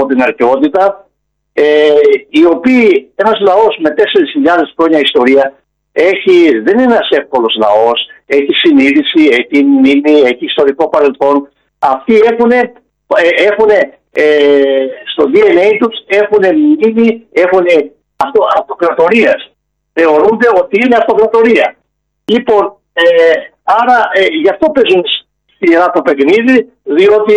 από την αρχαιότητα, οι οποίοι, ένας λαός με 4.000 χρόνια ιστορία, δεν είναι ένας εύκολος λαός, έχει συνείδηση, έχει μνήμη, έχει ιστορικό παρελθόν. Αυτοί έχουν στο DNA τους έχουν μνήμη, έχουν αυτοκρατορίας. Θεωρούνται ότι είναι αυτοκρατορία. Λοιπόν, άρα γι' αυτό παίζουν σειρά το παιχνίδι, διότι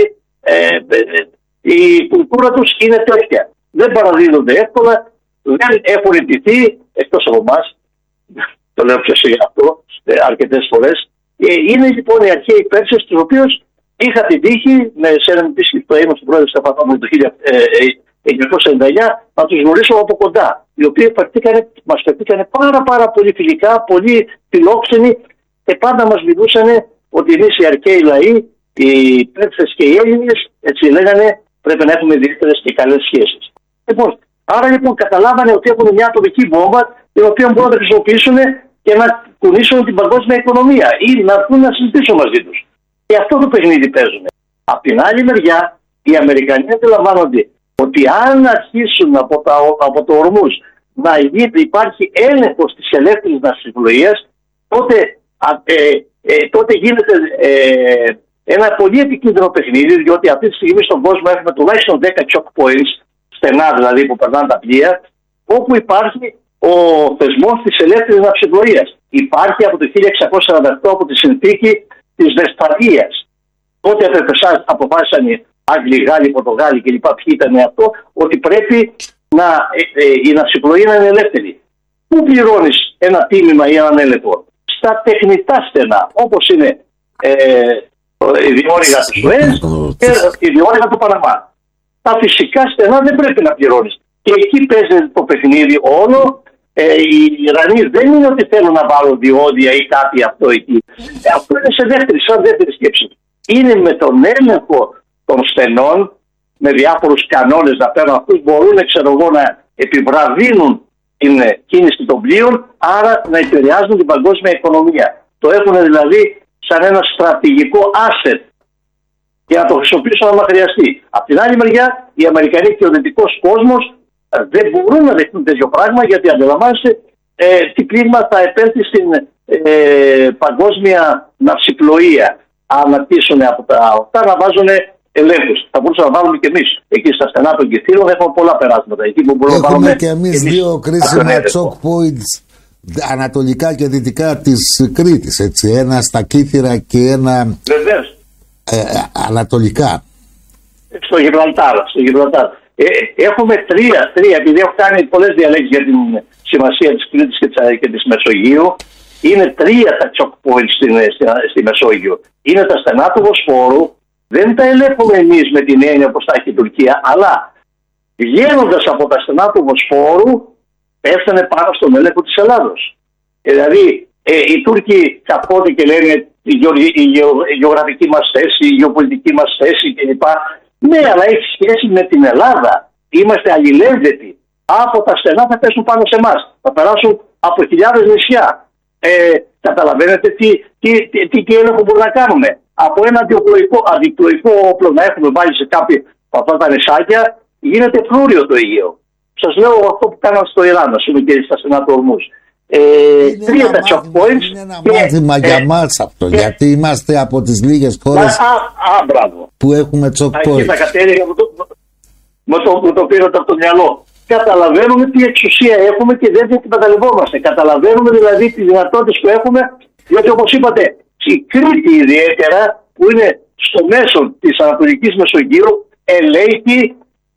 η κουλτούρα τους είναι τέτοια. Δεν παραδίδονται εύκολα, δεν έχουν ετηθεί, εκτός από εμάς, το λέω πιο σιγά αυτό αρκετές φορές. Είναι λοιπόν οι αρχαίοι Πέρσες, τους οποίους είχα την τύχη σε έναν επίσκεψη που ήμουν στην πρόεδρο Στεφανόπουλου το 1999 να τους γνωρίσω από κοντά, οι οποίοι μας φερθήκανε πάρα πολύ φιλικά, πολύ φιλόξενοι και πάντα μας μιλούσαν ότι εμείς οι αρχαίοι λαοί, οι Πέρσες και οι Έλληνες, έτσι λέγανε, πρέπει να έχουμε ιδιαίτερες και καλές σχέσεις. Λοιπόν, άρα λοιπόν καταλάβανε ότι έχουν μια ατομική βόμβα την οποία μπορούν να χρησιμοποιήσουν και να κουνήσουν την παγκόσμια οικονομία ή να έρθουν να συζητήσουν μαζί τους. Και αυτό το παιχνίδι παίζουν. Απ' την άλλη μεριά, οι Αμερικανοί αντιλαμβάνονται ότι αν αρχίσουν από το Ορμούζ να υπάρχει έλεγχος της ελεύθερης ναυσιπλοείας, τότε γίνεται ένα πολύ επικίνδυνο παιχνίδι, διότι αυτή τη στιγμή στον κόσμο έχουμε τουλάχιστον 10 choke points, στενά δηλαδή που περνάνε τα πλοία, όπου υπάρχει ο θεσμός της ελεύθερης ναυσιπλοείας. Υπάρχει από το 1648 από τη συνθήκη της Βεσφαλίας. Τότε αποφάσισαν οι Άγγλοι, Γάλλοι, Πορτογάλοι κλπ. Ποιοι ήταν αυτό, ότι πρέπει η ναυσιπλοεία να είναι ελεύθερη. Πού πληρώνεις ένα τίμημα ή έναν έλεγχο? Στα τεχνητά στενά, όπως είναι η διόρυγα του Σουέζ και η διόρυγα του Παναμά. Τα φυσικά στενά δεν πρέπει να πληρώνεις. Και εκεί παίζει το παιχνίδι όλο. Οι Ιρανοί δεν είναι ότι θέλουν να βάλουν διόδια ή κάτι αυτό εκεί. Αυτό είναι σαν δεύτερη σκέψη. Είναι με τον έλεγχο των στενών, με διάφορους κανόνες να παίρνουν αυτούς, μπορούν να επιβραδύνουν την κίνηση των πλοίων, άρα να επηρεάζουν την παγκόσμια οικονομία. Το έχουν δηλαδή σαν ένα στρατηγικό asset για να το χρησιμοποιήσουν άμα χρειαστεί. Απ' την άλλη μεριά, οι Αμερικανοί και ο δυτικός κόσμος δεν μπορούν να δεχτούν τέτοιο πράγμα, γιατί αντιλαμβάνεστε τι κλίμα θα επέλθει στην παγκόσμια ναυσιπλοεία. Αν αρχίσουν από τα ΟΤΑ να βάζουν ελέγχους. Θα μπορούσαμε να βάλουμε και εμείς εκεί στα στενά των Κιθήρων, έχουμε πολλά περάσματα. Εκεί που μπορούμε να βάλουμε και εμείς δύο κρίσιμα choke points ανατολικά και δυτικά της Κρήτης. Έτσι. Ένα στα Κύθυρα και ένα ανατολικά. Στο Γιβραλτάρ. Έχουμε τρία, επειδή έχω κάνει πολλές διαλέξεις για την σημασία της Κρήτης και της Μεσογείου. Είναι τρία τα choke points στη Μεσόγειο. Είναι τα στενά του Βοσπόρου. Δεν τα ελέγχουμε εμείς με την έννοια όπως τα έχει η Τουρκία, αλλά βγαίνοντας από τα στενά του Βοσπόρου πέφτανε πάνω στον έλεγχο της Ελλάδος. Δηλαδή οι Τούρκοι καθόνται και λένε η γεωγραφική μας θέση, η γεωπολιτική μας θέση κλπ. Ναι, αλλά έχει σχέση με την Ελλάδα. Είμαστε αλληλένδετοι. Από τα στενά θα πέσουν πάνω σε εμάς. Θα περάσουν από χιλιάδες νησιά. Καταλαβαίνετε τι έλεγχο μπορούμε να κάνουμε. Από ένα αντιπλοϊκό όπλο να έχουμε βάλει σε κάποια από αυτά τα νησάκια, γίνεται φλούριο το Αιγαίο. Σας λέω αυτό που κάναμε στο Ιράν, ας πούμε, και στα στενά του Ορμούζ. Τρία τα choke points. Είναι ένα μάθημα για μας αυτό, γιατί είμαστε από τις λίγες χώρες που έχουμε choke points. Τα κατέληγα μου το πήρατε από το μυαλό. Καταλαβαίνουμε τι εξουσία έχουμε και δεν την εκμεταλλευόμαστε. Καταλαβαίνουμε δηλαδή τις δυνατότητες που έχουμε, διότι όπως είπατε, η Κρήτη ιδιαίτερα που είναι στο μέσο της Ανατολικής Μεσογείου ελέγχει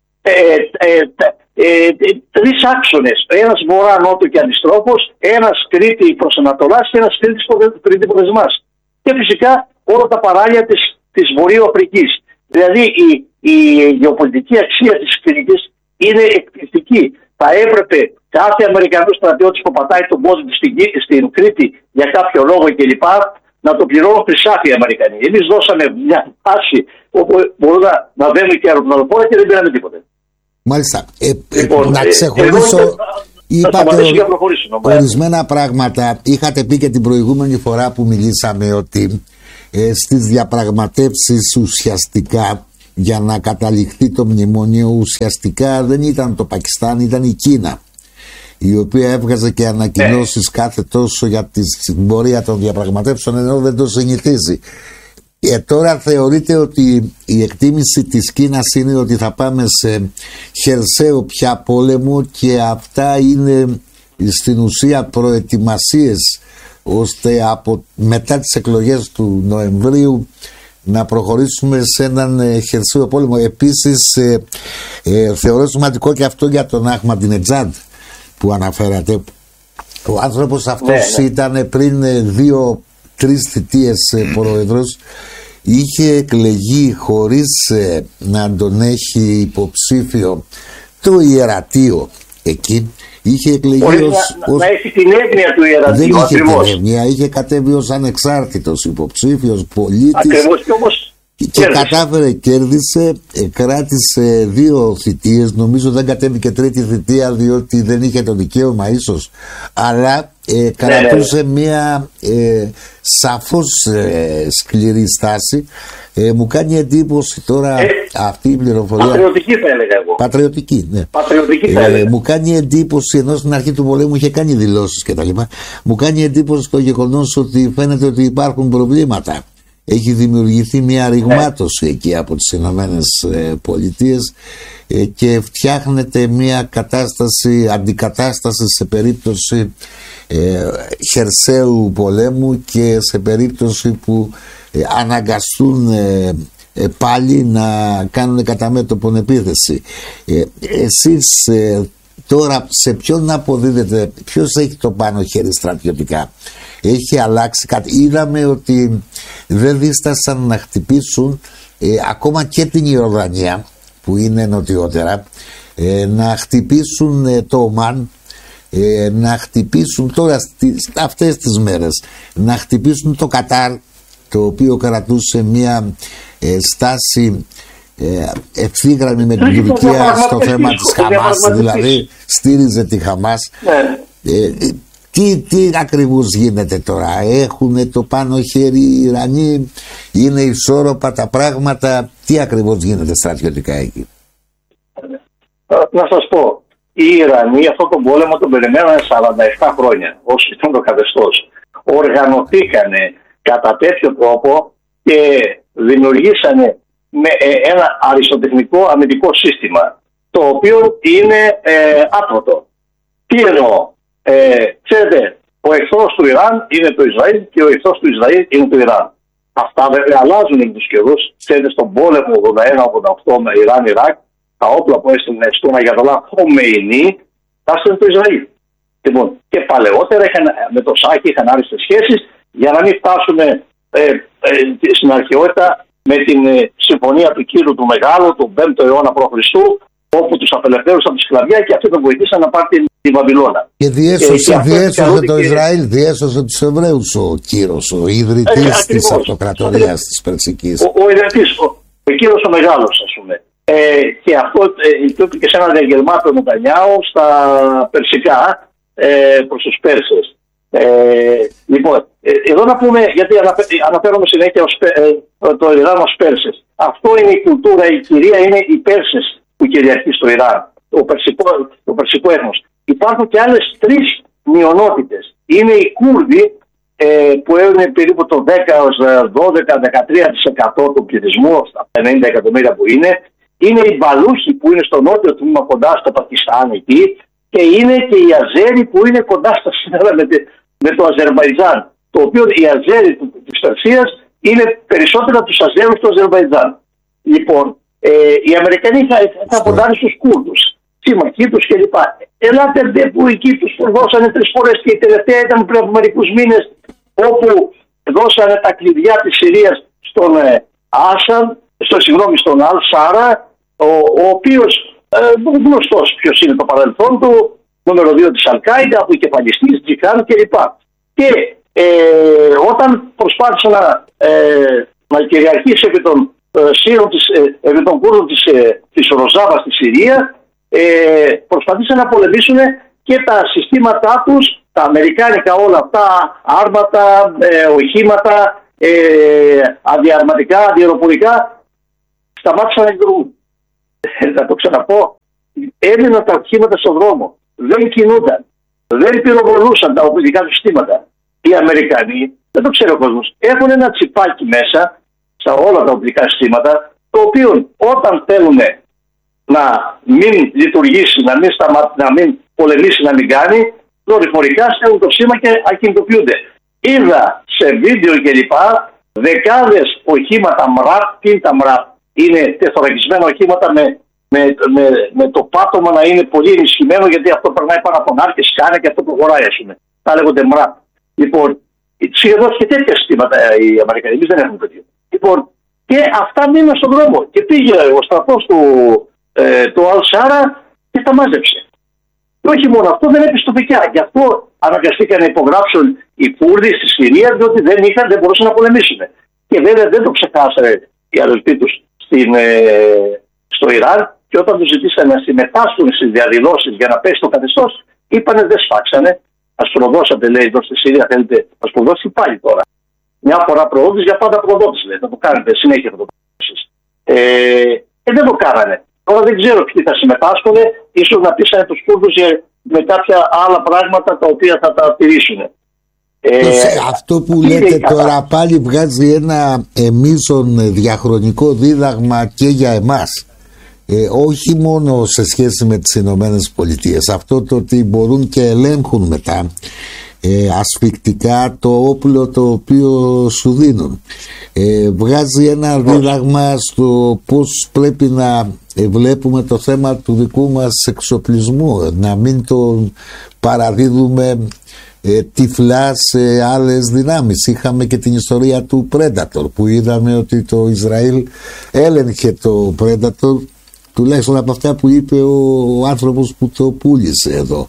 τρεις άξονες. Ένας βορρά-νότο και αντιστρόφως, ένας Κρήτη προς Ανατολάς και ένας Κρήτη προς Δεσμάς. Και φυσικά όλα τα παράλια της Βορείου Αφρικής. Δηλαδή η γεωπολιτική αξία της Κρήτης είναι εκπληκτική. Θα έπρεπε κάθε Αμερικανός στρατιώτης που πατάει τον κόσμο στην Κρήτη για κάποιο λόγο κλπ. Να το πληρώνουν χρυσάφι οι Αμερικανοί. Εμείς δώσαμε μια φάση όπου μπορούμε να δένουμε και αεροπλανοφόρα και δεν πήραμε τίποτε. Μάλιστα. Να ξεχωρίσω. Είπατε ορισμένα πράγματα. Είχατε πει και την προηγούμενη φορά που μιλήσαμε ότι στις διαπραγματεύσεις ουσιαστικά για να καταληφθεί το μνημόνιο ουσιαστικά δεν ήταν το Πακιστάν, ήταν η Κίνα, η οποία έβγαζε και ανακοινώσεις κάθε τόσο για τη πορεία των διαπραγματεύσεων, ενώ δεν το συνηθίζει. Τώρα θεωρείται ότι η εκτίμηση της Κίνας είναι ότι θα πάμε σε χερσαίο πια πόλεμο, και αυτά είναι στην ουσία προετοιμασίες ώστε μετά τις εκλογές του Νοεμβρίου να προχωρήσουμε σε έναν χερσαίο πόλεμο. Επίσης θεωρώ σημαντικό και αυτό για τον Αχμαντινετζάντ που αναφέρατε. Ο άνθρωπος αυτός ήταν πριν 2-3 θητείες πρόεδρος, είχε εκλεγεί χωρίς να τον έχει υποψήφιο το ιερατείο εκεί. Είχε εκλεγεί να έχει την έγνοια του ιερατείου. Δεν είχε την έγνοια, είχε κατέβει ως ανεξάρτητος υποψήφιος πολίτης. Ακριβώς, και όμως και κατάφερε, κέρδισε, κράτησε 2 θητείες, νομίζω δεν κατέβηκε τρίτη θητεία διότι δεν είχε το δικαίωμα ίσως, αλλά κρατούσε μια σαφώς σκληρή στάση. Μου κάνει εντύπωση τώρα αυτή η πληροφορία. Πατριωτική θα έλεγα εγώ. Πατριωτική, ναι. Πατριωτική θα έλεγα. Μου κάνει εντύπωση, ενώ στην αρχή του πολέμου είχε κάνει δηλώσεις κτλ. Μου κάνει εντύπωση το γεγονός ότι φαίνεται ότι υπάρχουν προβλήματα. Έχει δημιουργηθεί μια ρηγμάτωση εκεί από τις Ηνωμένες Πολιτείες και φτιάχνεται μια κατάσταση, αντικατάσταση σε περίπτωση χερσαίου πολέμου και σε περίπτωση που αναγκαστούν πάλι να κάνουν κατά μέτωπον επίθεση. Εσείς τώρα σε ποιον αποδίδετε, ποιος έχει το πάνω χέρι στρατιωτικά? Έχει αλλάξει κάτι? Είδαμε ότι δεν δίστασαν να χτυπήσουν ακόμα και την Ιορδανία που είναι νοτιότερα, να χτυπήσουν το Ομάν, να χτυπήσουν τώρα αυτές τις μέρες, να χτυπήσουν το Κατάρ, το οποίο κρατούσε μια στάση ευθύγραμμη με την Τουρκία στο θέμα της Χαμάς, δηλαδή στήριζε τη Χαμάς. Τι ακριβώς γίνεται τώρα? Έχουν το πάνω χέρι οι Ιρανοί? Είναι ισόρροπα τα πράγματα? Τι ακριβώς γίνεται στρατιωτικά εκεί? Να σας πω, οι Ιρανοί αυτόν τον πόλεμο τον περιμένανε 47 χρόνια όσο ήταν το καθεστώς. Οργανωθήκανε κατά τέτοιο τρόπο και δημιουργήσανε ένα αριστοτεχνικό αμυντικό σύστημα, το οποίο είναι άπρωτο. Τι εννοώ? Ξέρετε, ο εχθρός του Ιράν είναι το Ισραήλ και ο εχθρός του Ισραήλ είναι το Ιράν. Αυτά βέβαια αλλάζουν με τους καιρούς. Ξέρετε, στον πόλεμο 81-88 με Ιράν-Ιράκ, τα όπλα που έστειλε στον Αγιατολά Χομεϊνί τα έστειλε το Ισραήλ. Λοιπόν, και παλαιότερα με το Σάκη είχαν άριστες σχέσεις, για να μην φτάσουμε στην αρχαιότητα με την συμφωνία του Κύρου του Μεγάλου του 5ου αιώνα π.Χ., όπου τους απελευθέρωσαν από τη σκλαβιά και αυτοί τον βοηθήσαν να πάρει την Βαβυλώνα. Και διέσωσε το Ισραήλ, διέσωσε τους Εβραίους ο Κύρος, ο ιδρυτής της αυτοκρατορίας της Περσικής. Ο ιδρυτής, ο Κύρος ο Μεγάλος, ας πούμε. Και αυτό και σε ένα διαγγελμά του Νετανιάου στα Περσικά προς τους Πέρσες. Λοιπόν, εδώ να πούμε, γιατί αναφέρομαι συνέχεια το Ιράν ως Πέρσες. Αυτό είναι η κουλτούρα, η κυρία είναι οι Πέρσες που κυριαρχεί στο Ιράν, το περσικό έθνος. Υπάρχουν και άλλες 3 μειονότητες. Είναι οι Κούρδοι που έχουν περίπου το 10-12-13% του πληθυσμού, στα 50 εκατομμύρια που είναι. Είναι οι Μπαλούχοι που είναι στο νότιο τμήμα κοντά στο Πακιστάν εκεί, και είναι και οι Αζέροι που είναι κοντά στα σύνορα με το Αζερμπαϊτζάν. Το οποίο οι Αζέροι της Περσίας είναι περισσότερα από τους Αζέρους του Αζερμπαϊτζάν. Λοιπόν, οι Αμερικανοί θα ποντάρουν στους Κούρδους, σύμμαχοί τους κλπ. Ελάτε που εκεί τους δώσανε 3 φορές και η τελευταία ήταν πριν από μερικούς μήνες, όπου δώσανε τα κλειδιά της Συρίας στον Άσαντ, στον Αλ-Σάρα, ο οποίος γνωστός ποιος είναι το παρελθόν του, νούμερο 2 της Αλ-Κάιντα, αποκεφαλιστής, Τζιχάν κλπ. Και όταν προσπάθησε να κυριαρχήσει επί των επί των Κούρδων της Ροζάβα στη Συρία, προσπαθήσαν να πολεμήσουν και τα συστήματά τους, τα αμερικάνικα όλα αυτά, άρματα, οχήματα, αδιαρματικά, αδιαεροπορικά, σταμάτησαν να λειτουργούν. Θα το ξαναπώ, έμειναν τα οχήματα στον δρόμο, δεν κινούνταν, δεν πυροβολούσαν τα οπλικά του συστήματα. Οι Αμερικανοί, δεν το ξέρει ο κόσμος, έχουν ένα τσιπάκι μέσα στα όλα τα οπλικά συστήματα, το οποίο όταν θέλουν να μην λειτουργήσει, να μην πολεμήσει, να μην κάνει, δορυφορικά στέλνουν το σήμα και ακινητοποιούνται. Είδα σε βίντεο κλπ. Δεκάδες οχήματα MRAP. Τι είναι τα MRAP? Είναι τεθωρακισμένα οχήματα με το πάτωμα να είναι πολύ ενισχυμένο, γιατί αυτό περνάει πάνω από νάρκες, σκάνε και αυτό προχωράει, ας πούμε. Τα λέγονται MRAP. Λοιπόν, σχεδόν και τέτοια συστήματα οι Αμερικανοί, εμείς δεν έχουμε τέτοιο. Λοιπόν, και αυτά μείναν στον δρόμο. Και πήγε ο στρατός του Αλ-Σάρα και τα μάζεψε. Και όχι μόνο αυτό, δεν έπεισε τοπικά. Γι' αυτό αναγκαστήκαν να υπογράψουν οι Κούρδοι στη Συρία, διότι δεν μπορούσαν να πολεμήσουν. Και βέβαια δεν το ξεχάσανε οι αδελφοί τους στο Ιράν, και όταν τους ζητήσαν να συμμετάσχουν στις διαδηλώσεις για να πέσει το καθεστώς, είπανε δεν σφάξανε. Ας προδώσατε, λέει, εδώ στη Συρία, θέλετε να προδώσει πάλι τώρα. Μια φορά προώδης, για πάντα προδότης, λέει. Θα το κάνετε συνέχεια, θα το κάνετε. Δεν το κάνανε. Τώρα δεν ξέρω ποιοι θα συμμετάσχουν, ίσως να πείσανε τους Κούρδους με κάποια άλλα πράγματα τα οποία θα τα τηρήσουν. Αυτό που λέτε τώρα πάλι βγάζει ένα μείζον διαχρονικό δίδαγμα και για εμάς. Όχι μόνο σε σχέση με τις Ηνωμένες Πολιτείες, αυτό το ότι μπορούν και ελέγχουν μετά ασφυκτικά το όπλο το οποίο σου δίνουν. Βγάζει ένα δίδαγμα στο πώς πρέπει να βλέπουμε το θέμα του δικού μας εξοπλισμού, να μην τον παραδίδουμε τυφλά σε άλλες δυνάμεις. Είχαμε και την ιστορία του Predator, που είδαμε ότι το Ισραήλ έλεγχε το Predator, τουλάχιστον από αυτά που είπε ο άνθρωπος που το πούλησε εδώ.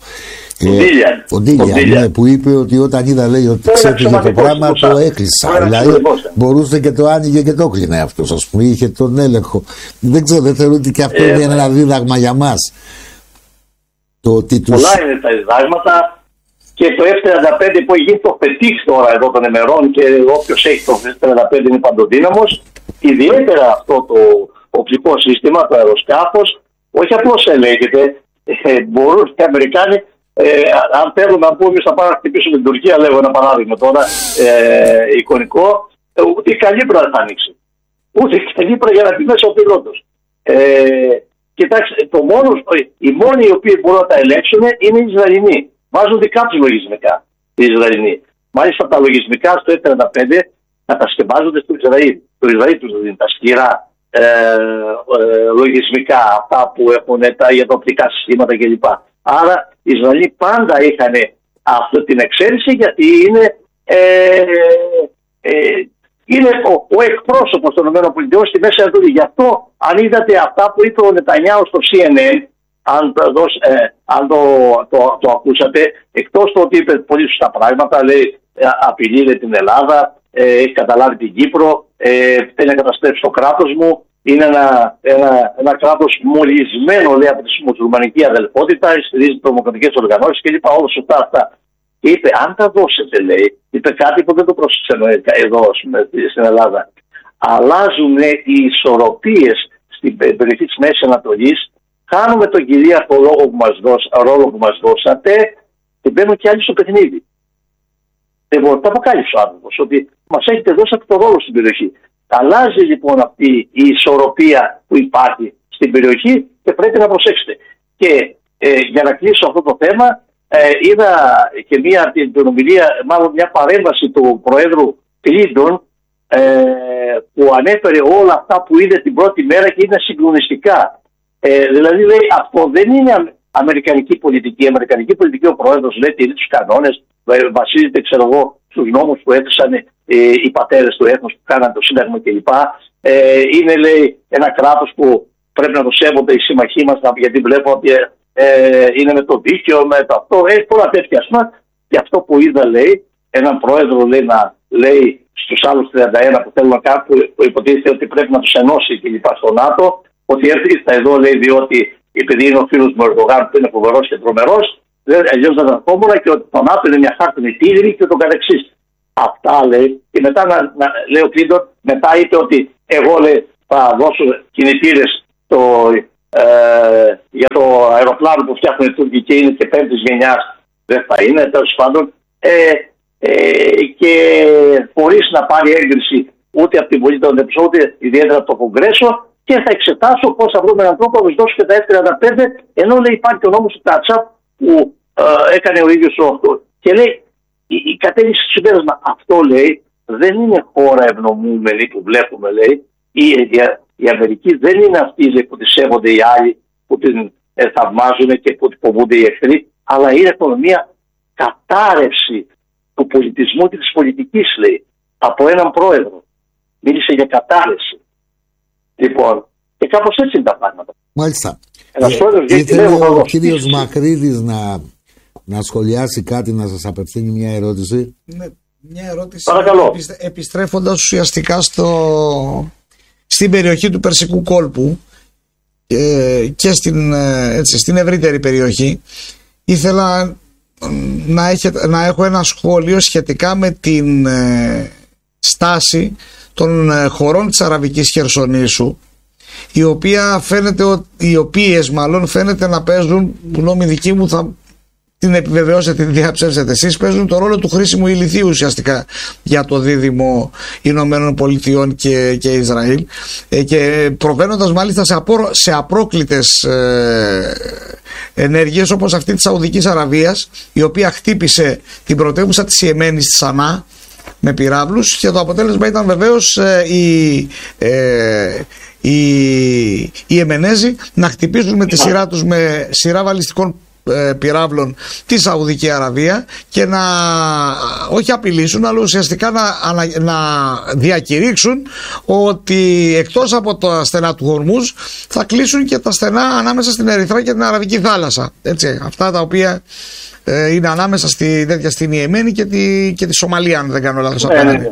Ο Ντίλιαν, ναι, που είπε ότι όταν είδα, λέει, ότι ξέφυγε το πράγμα, το έκλεισα. Δηλαδή μπορούσε και το άνοιγε και το κλείνε αυτός, ας πούμε, είχε τον έλεγχο. Δεν ξέρω, δεν θεωρώ ότι και αυτό είναι ένα δίδαγμα για μας. Πολλά είναι τα διδάγματα. Και το F-35 που έχει γίνει το πετύχει τώρα εδώ των ημερών, και όποιος έχει το F-35 είναι παντοδύναμος. Ιδιαίτερα αυτό το οπλικό σύστημα, το αεροσκάφος, όχι απλώς ελέγχεται, μπορούν και οι Αμερικάνοι, αν θέλουν να πούμε, θα πάνε να χτυπήσουν την Τουρκία, λέγω ένα παράδειγμα τώρα, εικονικό, ούτε η Καλύπρα δεν θα ανοίξει. Ούτε η Καλύπρα για να πει μέσα ο πιλότος. Κοιτάξτε, οι μόνοι οι οποίοι μπορούν να τα ελέγξουν είναι οι Ισραηλινοί. Βάζουν δικά τους λογισμικά οι Ισραηλινοί. Μάλιστα τα λογισμικά στο F-35 κατασκευάζονται στο Ισραήλ. Το Ισραήλ τους δίνει τα σκληρά λογισμικά, αυτά που έχουν τα ιατροπτικά συστήματα κλπ. Άρα οι Ισραηλοί πάντα είχαν αυτή την εξαίρεση, γιατί είναι ο εκπρόσωπος των ΗΠΑ στη Μέση Ανατολή. Γι' αυτό, αν είδατε αυτά που είπε ο Νετανιάου στο CNN, αν το ακούσατε, εκτός το ότι είπε πολύ σωστά πράγματα, λέει απειλεί την Ελλάδα, έχει καταλάβει την Κύπρο, θέλει να καταστρέψει το κράτος μου, είναι ένα κράτος μολυσμένο, λέει, από τη μουσουλμανική αδελφότητα, στηρίζει τρομοκρατικές οργανώσεις κλπ. Όλα σωστά αυτά. Και είπε, αν τα δώσετε, λέει, είπε κάτι που δεν το πρόσεξε εδώ στην Ελλάδα. Αλλάζουν οι ισορροπίες στην περιοχή της Μέσης Ανατολής. Χάνουμε τον κυρίαρχο ρόλο που μας δώσατε και μπαίνουν και άλλοι στο παιχνίδι. Εγώ το αποκάλυψε ο άνθρωπος ότι μας έχετε δώσει αυτό το ρόλο στην περιοχή. Αλλάζει λοιπόν αυτή η ισορροπία που υπάρχει στην περιοχή και πρέπει να προσέξετε. Και για να κλείσω αυτό το θέμα, είδα και την ομιλία, μάλλον μια παρέμβαση του Προέδρου Κλίντον, που ανέφερε όλα αυτά που είδε την πρώτη μέρα και είναι συγκλονιστικά. Δηλαδή λέει, αυτό δεν είναι αμερικανική πολιτική. Η αμερικανική πολιτική, ο πρόεδρος λέει, τηρεί τους κανόνες, βασίζεται, ξέρω εγώ, στους νόμους που έθεσαν οι πατέρες του έθνους που κάναν το Σύνταγμα κλπ. Είναι, λέει, ένα κράτος που πρέπει να το σέβονται οι σύμμαχοί μας, γιατί βλέπω ότι είναι με το δίκαιο, με το αυτό. Έχει πολλά τέτοια. Και αυτό που είδα, λέει, έναν πρόεδρο, λέει, να λέει στους άλλους 31 που θέλουν να κάνουν, που υποτίθεται ότι πρέπει να τους ενώσει κλπ. Στο ΝΑΤΟ, ότι ήρθα εδώ, λέει, διότι επειδή είναι ο φίλος μου Ερντογάν που είναι φοβερός και τρομερός, αλλιώς δεν θα ερχόμουν, και ότι το ΝΑΤΟ είναι μια χάρτινη τίγρη και το καθεξής. Αυτά λέει. Και μετά λέει ο Κλίντον, μετά είπε ότι εγώ, λέει, θα δώσουν κινητήρες για το αεροπλάνο που φτιάχνουν οι Τούρκοι και είναι και 5ης γενιάς, δεν θα είναι, τέλος πάντων, και χωρίς να πάρει έγκριση ούτε από την Βουλή των Επιτροπών, ούτε ιδιαίτερα από το Κογκρέσο, και θα εξετάσω πώς θα βρούμε έναν τρόπο να τους δώσω και τα F-35, ενώ λέει υπάρχει ο νόμος του Κατσάπ που έκανε ο ίδιος ο αυτό. Και λέει, η κατέληξη στο συμπέρασμα, αυτό λέει, δεν είναι χώρα ευνομούμενη που βλέπουμε, λέει. Η Αμερική δεν είναι αυτή, λέει, που τη σέβονται οι άλλοι, που την θαυμάζουν και που τη φοβούνται οι εχθροί, αλλά είναι μια κατάρρευση του πολιτισμού και της πολιτικής, λέει, από έναν πρόεδρο. Μίλησε για κατάρρευση. Λοιπόν, και κάπως έτσι είναι τα πράγματα. Μάλιστα. Ήθελε ο κύριος Μακρύδης να σχολιάσει κάτι, να σας απευθύνει μια ερώτηση. Ναι, μια ερώτηση. Παρακαλώ. Επιστρέφοντας ουσιαστικά στην περιοχή του Περσικού κόλπου και στην ευρύτερη περιοχή, ήθελα να έχω ένα σχόλιο σχετικά με την στάση των χωρών της Αραβικής Χερσονήσου, οι οποίες φαίνεται να παίζουν, γνώμη δική μου, θα την επιβεβαιώσετε, την διαψεύσετε εσείς, παίζουν το ρόλο του χρήσιμου ηλιθίου ουσιαστικά για το δίδυμο Ηνωμένων Πολιτειών και Ισραήλ, και προβαίνοντας μάλιστα σε απρόκλητες ενέργειες, όπως αυτή της Σαουδικής Αραβίας, η οποία χτύπησε την πρωτεύουσα της Ιεμένης, τη Σανά, με πυράβλους, και το αποτέλεσμα ήταν βεβαίως οι Ιεμενέζοι να χτυπήσουν με τη σειρά τους, με σειρά βαλιστικών πυράβλων, τη Σαουδική Αραβία, και να όχι απειλήσουν, αλλά ουσιαστικά να διακηρύξουν ότι εκτός από τα στενά του Χορμούζ θα κλείσουν και τα στενά ανάμεσα στην Ερυθρά και την Αραβική θάλασσα. Έτσι, αυτά τα οποία είναι ανάμεσα στην Ιεμένη και τη Σομαλία, αν δεν κάνω λάθος απέναντι.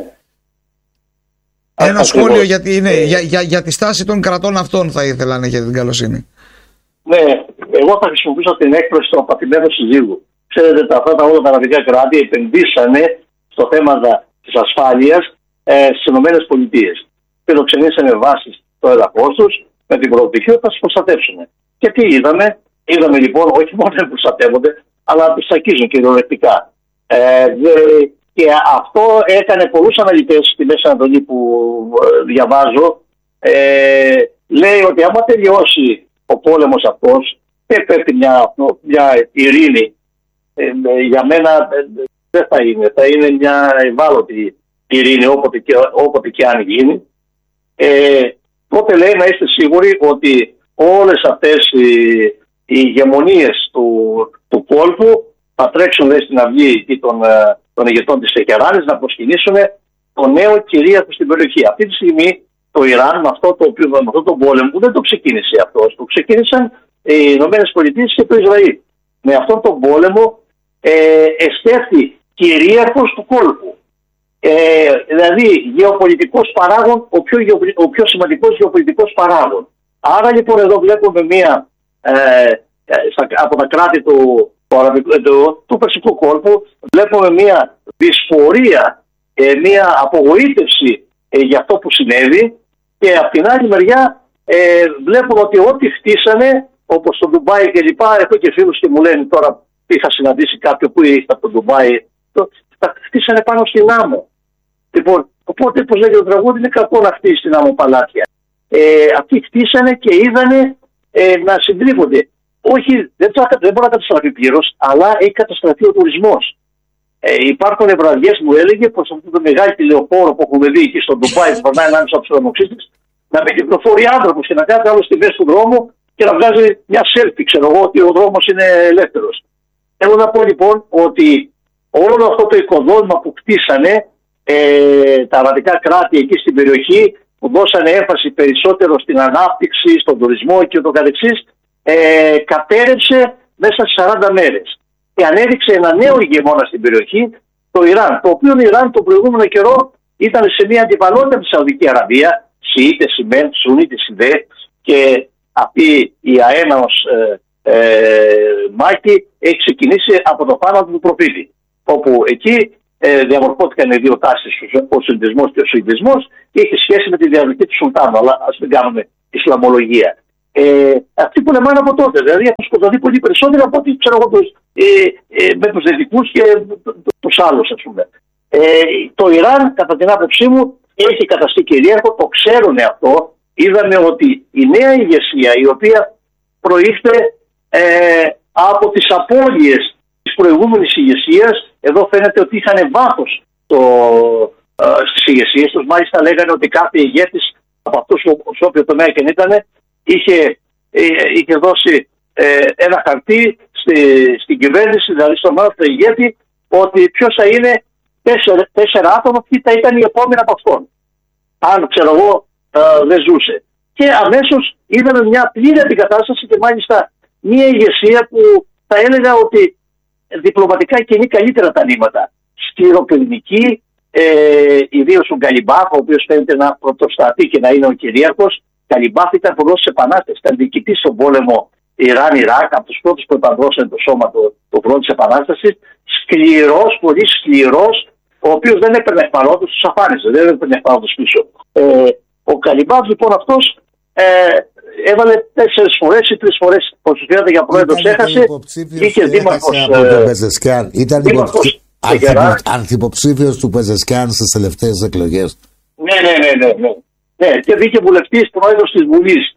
Ένα σχόλιο για τη στάση των κρατών αυτών θα ήθελα, αν έχετε την καλοσύνη. Ναι, εγώ θα χρησιμοποιήσω την έκφραση του απατημένου συζύγου. Ξέρετε, αυτά όλα τα αραβικά κράτη επενδύσανε στο θέμα της ασφάλειας στις ΗΠΑ. Φιλοξενήσανε βάσεις στο έδαφος τους με την προοπτική ότι θα τις προστατεύσουν. Και τι είδαμε? Είδαμε λοιπόν όχι μόνο να προστατεύονται, αλλά να τους τσακίζουν κυριολεκτικά. Και αυτό έκανε πολλούς αναλυτές στη Μέση Ανατολή που διαβάζω. Λέει ότι άμα τελειώσει ο πόλεμος αυτός, πέφτει μια ειρήνη. Για μένα δεν θα είναι. Θα είναι μια ευάλωτη ειρήνη όποτε και αν γίνει. Τότε λέει να είστε σίγουροι ότι όλες αυτές οι ηγεμονίες του κόλπου θα τρέξουν στην αυγή των ηγετών της Τεχεράνης να προσκυνήσουν το νέο κυρίαρχο στην περιοχή. Αυτή τη στιγμή το Ιράν με αυτόν τον πόλεμο που δεν το ξεκίνησε αυτός, το ξεκίνησαν οι Ηνωμένες Πολιτείες και το Ισραήλ. Με αυτόν τον πόλεμο εστέφθη κυρίαρχος του κόλπου. Δηλαδή γεωπολιτικός παράγων, ο πιο σημαντικός γεωπολιτικός παράγων. Άρα λοιπόν εδώ βλέπουμε από τα κράτη του Περσικού κόλπου βλέπουμε μια δυσφορία, μια απογοήτευση για αυτό που συνέβη, και από την άλλη μεριά βλέπουμε ότι ό,τι χτίσανε, όπως το Ντουμπάι και λοιπά, έχω και φίλους και μου λένε τώρα, είχα συναντήσει κάποιον που ήρθε από το Ντουμπάι, τα χτίσανε πάνω στην άμμο. Λοιπόν, οπότε, όπως λέγεται το τραγούδι, είναι κακό να χτίσει στην άμμο παλάτια. Αυτοί χτίσανε και είδανε να συντρίβονται. Όχι, δεν μπορεί να καταστραφεί πλήρως, αλλά έχει καταστραφεί ο τουρισμός. Υπάρχουν βραδιές που έλεγε πως αυτό το μεγάλο τηλεοφόρο που έχουμε δει εκεί στον Ντουμπάι, που περνάει ανάμεσα από τους οδοξίστες, να με κυκλοφορεί άνθρωπος και να κάνει άλλο στη μέση του δρόμου και να βγάζει μια selfie, ξέρω εγώ, ότι ο δρόμος είναι ελεύθερος. Θέλω να πω λοιπόν ότι όλο αυτό το οικοδόμημα που κτίσανε τα αραβικά κράτη εκεί στην περιοχή, που δώσανε έμφαση περισσότερο στην ανάπτυξη, στον τουρισμό και ούτω καθεξής, κατέρευσε μέσα σε 40 μέρες. Και ανέδειξε ένα νέο ηγεμόνα στην περιοχή, το Ιράν. Το οποίο το Ιράν τον προηγούμενο καιρό ήταν σε μια αντιπαλότητα με τη Σαουδική Αραβία, Σιήτες, Σιμέν, Σουνίτες, Ιδέ, και αυτή η αέναος μάχη έχει ξεκινήσει από το θάνατο του προφήτη. Όπου εκεί διαμορφώθηκαν οι δύο τάσεις, ο Σουηδισμός και ο Σουηδισμός, και είχε σχέση με τη διαδοχή του Σουλτάνου. Αλλά ας μην κάνουμε Ισλαμολογία. Αυτοί πολεμάνε από τότε. Δηλαδή έχουν σκοτωθεί πολύ περισσότερο από ό,τι ξέρω εγώ με τους Δυτικούς και τους άλλους, ας πούμε. Το Ιράν, κατά την άποψή μου, έχει καταστεί κυρίαρχο, το ξέρουν αυτό. Είδαμε ότι η νέα ηγεσία, η οποία προήλθε από τις απώλειες της προηγούμενης ηγεσίας, εδώ φαίνεται ότι είχαν βάθος στις ηγεσίες τους. Μάλιστα λέγανε ότι κάθε ηγέτης από αυτούς σε όποιο τομέα και ήταν είχε δώσει ένα χαρτί στην κυβέρνηση, δηλαδή στον άνθρωπο ηγέτη, ότι ποιος θα είναι 4 άτομα, ποιοι θα ήταν οι επόμενοι από αυτόν, αν ξέρω εγώ δεν ζούσε. Και αμέσως είδαμε μια πλήρη αντικατάσταση και μάλιστα μια ηγεσία που θα έλεγα ότι διπλωματικά κινεί καλύτερα τα νήματα. Σκληροπυρηνική, ιδίως ο Γκαλιμπάφ, ο οποίος φαίνεται να πρωτοστατεί και να είναι ο κυρίαρχος. Γκαλιμπάφ ήταν πολλός επανάστατης, ήταν διοικητής στον πόλεμο Ιράν-Ιράκ, από τους πρώτους που επανδρώσαν το σώμα το πρώτο της επανάστασης. Σκληρός, πολύ σκληρός, ο οποίος δεν έπαιρνε ευπαρόντους, τους αφάριζε, δεν έπαιρνε ευπαρόντους πίσω. Ο Γκαλιμπάφ λοιπόν αυτός έβαλε 4 φορές ή 3 φορές ποσοστιάται για πρόεδρος, έχασε. Είχε δήμαρχος ήταν ανθυποψήφιος του Πεζεσκιάν στις τελευταίες εκλογές. Ναι, και βγήκε βουλευτής, πρόεδρος της Βουλής.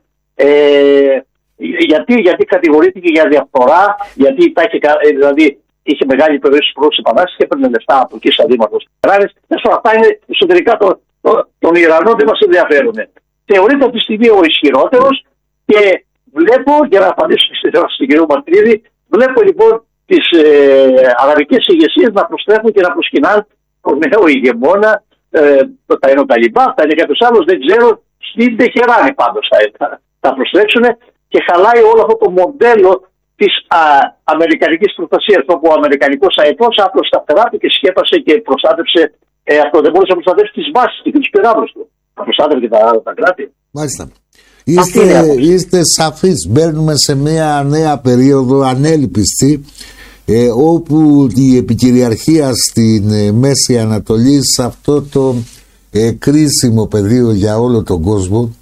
Γιατί κατηγορήθηκε για διαφθορά, γιατί δηλαδή είχε μεγάλη περιοχή στους πρώτους επανάστασης και έπαιρνε λεφτά από εκεί σαν δήμαρχος. Αυτά είναι εσωτερικά των Ιρανών, δεν μας ενδιαφέρουν. Θεωρείται από τη στιγμή ο ισχυρότερος και βλέπω, για να απαντήσω στην κυρία Μαρτρίδη, βλέπω λοιπόν τις αραβικές ηγεσίες να προστρέφουν και να προσκυνάνε τον νέο ηγεμόνα. Θα είναι ο Ταλιμπάν, θα είναι κάποιος άλλος, δεν ξέρω. Στην Τεχεράνη πάντως θα προστρέξουν και χαλάει όλο αυτό το μοντέλο της αμερικανικής προστασίας, όπου ο αμερικανικός αετός άπλωσε τα φτερά του και σκέπασε και προστάτευσε αυτό. Δεν μπορούσε να προστατεύσει τις βάσεις και τους πυράβλους του. Θα προστάτευε και τα κράτη. Μάλιστα. Είστε σαφείς, μπαίνουμε σε μια νέα περίοδο ανέλπιστη, όπου η επικυριαρχία στην Μέση Ανατολή, σε αυτό το κρίσιμο πεδίο για όλο τον κόσμο,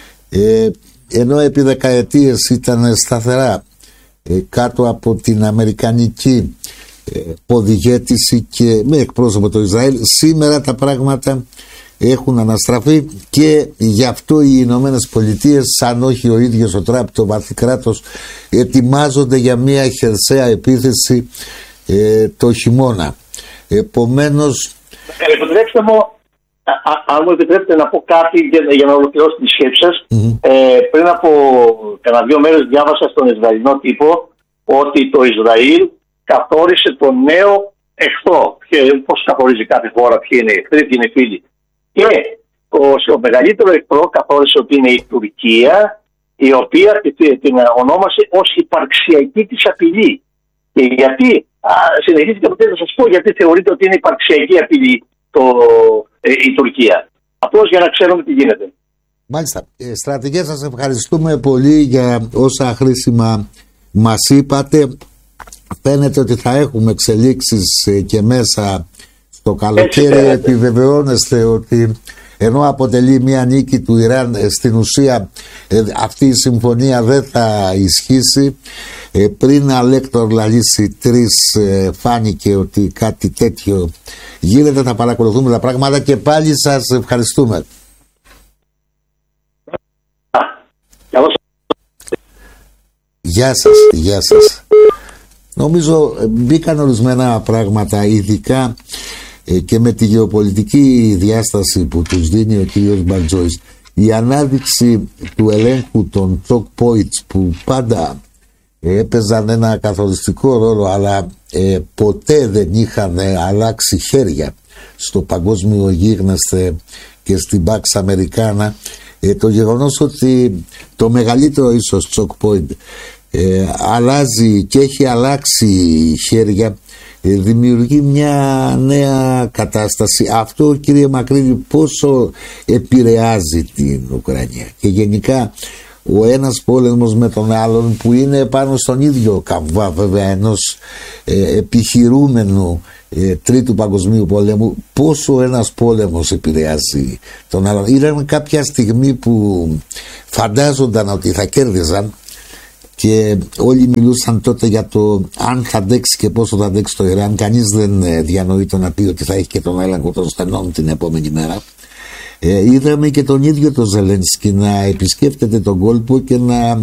ενώ επί δεκαετίες ήταν σταθερά κάτω από την αμερικανική ποδηγέτηση και με εκπρόσωπο το Ισραήλ, σήμερα τα πράγματα έχουν αναστραφεί και γι' αυτό οι Ηνωμένες Πολιτείες, σαν όχι ο ίδιος ο Τραμπ, το βαθύ κράτος, ετοιμάζονται για μια χερσαία επίθεση το χειμώνα. Επομένως... Επιτρέψτε μου, αν μου επιτρέπετε να πω κάτι για να ολοκληρώσω τη σκέψη σας. Πριν από κανένα 2 μέρες διάβασα στον Ισραηλινό τύπο ότι το Ισραήλ καθόρισε τον νέο εχθρό. Πώς καθορίζει κάθε χώρα, ποιοι είναι εχθροί, ποιοι είναι φίλοι. Και το μεγαλύτερο εχθρό καθόρισε ότι είναι η Τουρκία, η οποία την ονόμασε ως υπαρξιακή της απειλή. Και γιατί, συνεχίζεται από να σας πω γιατί θεωρείται ότι είναι υπαρξιακή απειλή η Τουρκία. Απλώς για να ξέρουμε τι γίνεται. Μάλιστα. Στρατηγέ, σας ευχαριστούμε πολύ για όσα χρήσιμα μας είπατε. Φαίνεται ότι θα έχουμε εξελίξεις και μέσα στο καλοκαίρι. Επιβεβαιώνεστε ότι ενώ αποτελεί μια νίκη του Ιράν, στην ουσία αυτή η συμφωνία δεν θα ισχύσει. Πριν Αλέκτορ λαλήσει 3 φάνηκε ότι κάτι τέτοιο γίνεται. Θα παρακολουθούμε τα πράγματα και πάλι σας ευχαριστούμε. Γεια σας, γεια σας. Νομίζω μπήκαν ορισμένα πράγματα, ειδικά και με τη γεωπολιτική διάσταση που τους δίνει ο κύριος Μπαρτζόης. Η ανάδειξη του ελέγχου των choke points που πάντα έπαιζαν ένα καθοριστικό ρόλο, αλλά ποτέ δεν είχαν αλλάξει χέρια στο παγκόσμιο γίγνεσθε και στην Pax Americana. Το γεγονός ότι το μεγαλύτερο ίσως choke point αλλάζει και έχει αλλάξει χέρια, δημιουργεί μια νέα κατάσταση. Αυτό, κύριε Μακρύδη, πόσο επηρεάζει την Ουκρανία και γενικά ο ένας πόλεμος με τον άλλον, που είναι πάνω στον ίδιο καμβά βέβαια ενός επιχειρούμενου Τρίτου Παγκοσμίου Πολέμου, πόσο ένας πόλεμος επηρεάζει τον άλλον. Ήταν κάποια στιγμή που φαντάζονταν ότι θα κέρδιζαν και όλοι μιλούσαν τότε για το αν θα αντέξει και πόσο θα αντέξει το Ιράν. Κανείς δεν διανοεί το να πει ότι θα έχει και τον έλεγχο των στενών την επόμενη μέρα. Είδαμε και τον ίδιο τον Ζελένσκι να επισκέφτεται τον κόλπο και να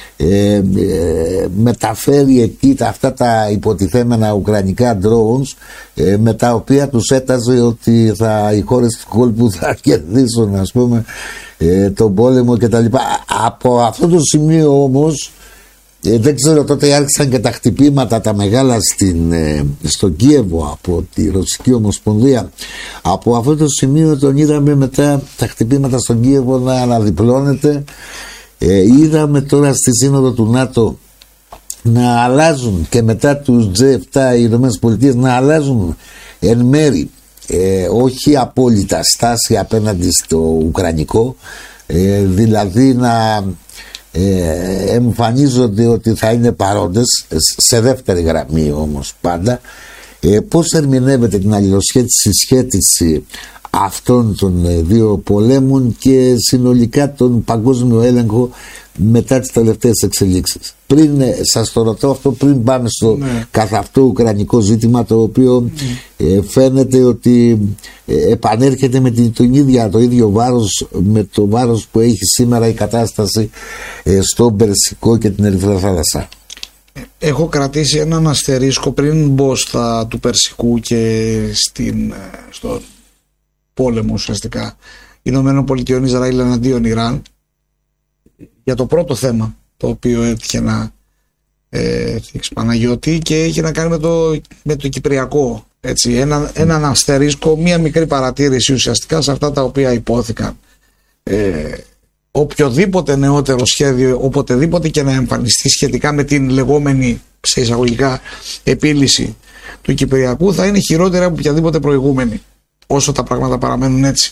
μεταφέρει εκεί αυτά τα υποτιθέμενα ουκρανικά drones, με τα οποία τους έταζε ότι οι χώρες του κόλπου θα κερδίσουν, ας πούμε, τον πόλεμο κτλ. Από αυτό το σημείο όμως, δεν ξέρω, τότε άρχισαν και τα χτυπήματα τα μεγάλα στο Κίεβο από τη Ρωσική Ομοσπονδία. Από αυτό το σημείο τον είδαμε μετά τα χτυπήματα στον Κίεβο να αναδιπλώνεται. Είδαμε τώρα στη Σύνοδο του ΝΑΤΟ να αλλάζουν, και μετά τους G7 οι ΗΠΑ να αλλάζουν εν μέρη, όχι απόλυτα, στάση απέναντι στο Ουκρανικό, δηλαδή να εμφανίζονται ότι θα είναι παρόντες σε δεύτερη γραμμή όμως πάντα. Πώς ερμηνεύεται την αλληλοσχέτιση αυτών των δύο πολέμων και συνολικά τον παγκόσμιο έλεγχο μετά τις τελευταίες εξελίξεις? Πριν σας το ρωτώ αυτό, πριν πάμε στο καθ' αυτό ουκρανικό ζήτημα, το οποίο φαίνεται ότι επανέρχεται με το ίδιο βάρος με το βάρος που έχει σήμερα η κατάσταση στο Περσικό και την Ερυθρά Θάλασσα. Έχω κρατήσει έναν αστερίσκο πριν μπω του Περσικού και στο πόλεμο ουσιαστικά Ηνωμένων Πολιτειών Ισραήλ εναντίον Ιράν, για το πρώτο θέμα το οποίο έτυχε να θίξει Παναγιώτη, και έχει να κάνει με το Κυπριακό, έτσι, έναν αστερίσκο, μία μικρή παρατήρηση ουσιαστικά σε αυτά τα οποία υπόθηκαν. Οποιοδήποτε νεότερο σχέδιο, οποτεδήποτε και να εμφανιστεί σχετικά με την λεγόμενη, σε εισαγωγικά, επίλυση του Κυπριακού, θα είναι χειρότερη από οποιαδήποτε προηγούμενη, όσο τα πράγματα παραμένουν έτσι.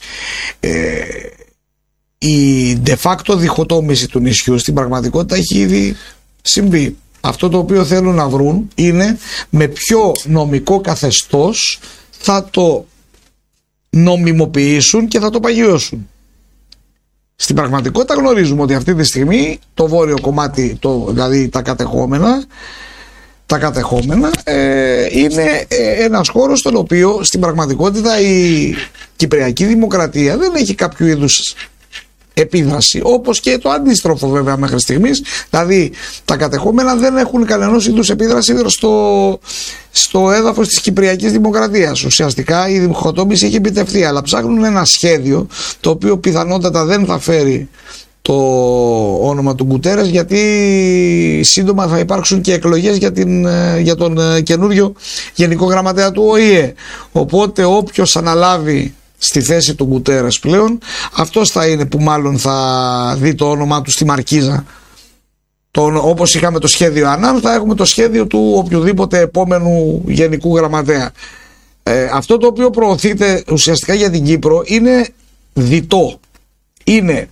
Η de facto διχοτόμηση του νησιού στην πραγματικότητα έχει ήδη συμβεί. Αυτό το οποίο θέλουν να βρουν είναι με ποιο νομικό καθεστώς θα το νομιμοποιήσουν και θα το παγιώσουν. Στην πραγματικότητα γνωρίζουμε ότι αυτή τη στιγμή το βόρειο κομμάτι, δηλαδή τα κατεχόμενα, είναι ένας χώρος στον οποίο στην πραγματικότητα η Κυπριακή Δημοκρατία δεν έχει κάποιο είδους επίδραση, όπως και το αντίστροφο βέβαια μέχρι στιγμής. Δηλαδή τα κατεχόμενα δεν έχουν κανένας είδους επίδραση στο έδαφος της Κυπριακής Δημοκρατίας. Ουσιαστικά η διχοτόμηση έχει επιτευχθεί, αλλά ψάχνουν ένα σχέδιο το οποίο πιθανότατα δεν θα φέρει το όνομα του Γκουτέρες, γιατί σύντομα θα υπάρξουν και εκλογές για τον καινούριο Γενικό Γραμματέα του ΟΗΕ. Οπότε όποιος αναλάβει στη θέση του Γκουτέρες πλέον, αυτός θα είναι που μάλλον θα δει το όνομά του στη μαρκίζα. Όπως είχαμε το σχέδιο Ανάν, θα έχουμε το σχέδιο του οποιοδήποτε επόμενου Γενικού Γραμματέα. Αυτό το οποίο προωθείται ουσιαστικά για την Κύπρο είναι διτό. Είναι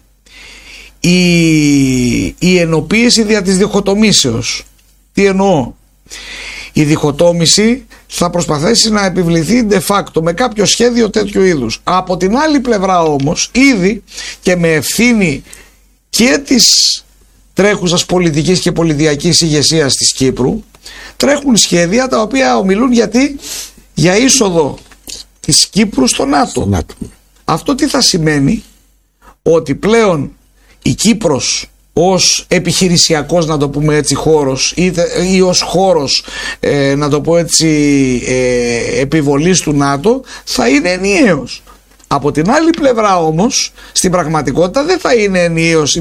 η ενοποίηση δια της διχοτομήσεως. Τι εννοώ? Η διχοτόμηση θα προσπαθήσει να επιβληθεί de facto με κάποιο σχέδιο τέτοιου είδους. Από την άλλη πλευρά όμως, ήδη και με ευθύνη και της τρέχουσας πολιτικής και πολιτιακής ηγεσίας της Κύπρου, τρέχουν σχέδια τα οποία ομιλούν για είσοδο της Κύπρου στο ΝΑΤΟ. Αυτό τι θα σημαίνει? Ότι πλέον η Κύπρος ως επιχειρησιακός, να το πούμε έτσι, χώρος ή ως χώρος να το πω έτσι επιβολής του ΝΑΤΟ θα είναι ενιαίος. Από την άλλη πλευρά όμως στην πραγματικότητα δεν θα είναι ενιαίος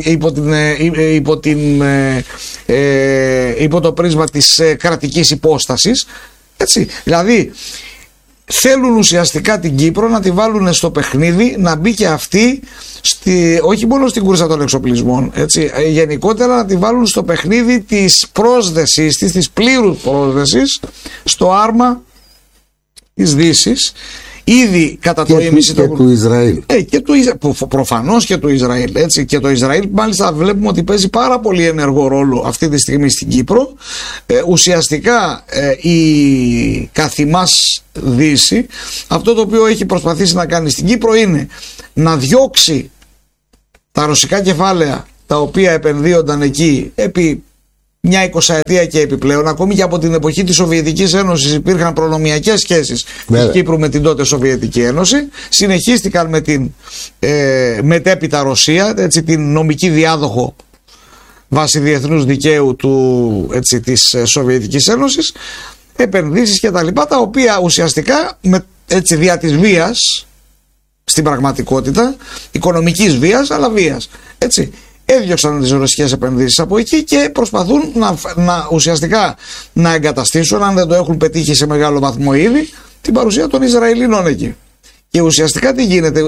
υπό το πρίσμα της κρατικής υπόστασης, έτσι. Δηλαδή θέλουν ουσιαστικά την Κύπρο να τη βάλουν στο παιχνίδι, να μπει και αυτή όχι μόνο στην κούρσα των εξοπλισμών, έτσι, γενικότερα να τη βάλουν στο παιχνίδι της πρόσδεσης της πλήρους πρόσδεσης στο άρμα της Δύσης, ήδη κατά το ίμιση του Ισραήλ. Προφανώς και του Ισραήλ. Έτσι. Και το Ισραήλ μάλιστα βλέπουμε ότι παίζει πάρα πολύ ενεργό ρόλο αυτή τη στιγμή στην Κύπρο. Ουσιαστικά η καθημάς Δύση, αυτό το οποίο έχει προσπαθήσει να κάνει στην Κύπρο είναι να διώξει τα ρωσικά κεφάλαια τα οποία επενδύονταν εκεί επί μια 20ετία και επιπλέον. Ακόμη και από την εποχή της Σοβιετικής Ένωσης υπήρχαν προνομιακές σχέσεις της Κύπρου με την τότε Σοβιετική Ένωση. Συνεχίστηκαν με την μετέπειτα Ρωσία, έτσι, την νομική διάδοχο βάσει διεθνούς δικαίου της Σοβιετικής Ένωσης, επενδύσεις και τα λοιπά, τα οποία ουσιαστικά δια της βίας, στην πραγματικότητα οικονομικής βίας, αλλά βίας, έτσι, έδιωξαν τις ρωσικές επενδύσεις από εκεί και προσπαθούν ουσιαστικά να εγκαταστήσουν, αν δεν το έχουν πετύχει σε μεγάλο βαθμό ήδη, την παρουσία των Ισραηλινών εκεί. Και ουσιαστικά τι γίνεται,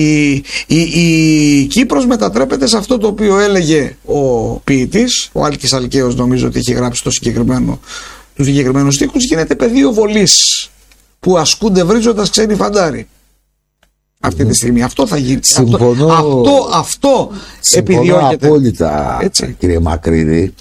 η Κύπρος μετατρέπεται σε αυτό το οποίο έλεγε ο ποιητής, ο Άλκης Αλκαίος, νομίζω ότι έχει γράψει τους συγκεκριμένους στίχους, γίνεται πεδίο βολής που ασκούνται βρίζοντας ξένοι φαντάροι. Αυτή τη στιγμή αυτό θα γίνει. Αυτό επιδιώκεται. Απόλυτα, έτσι, κύριε Μακρύδη.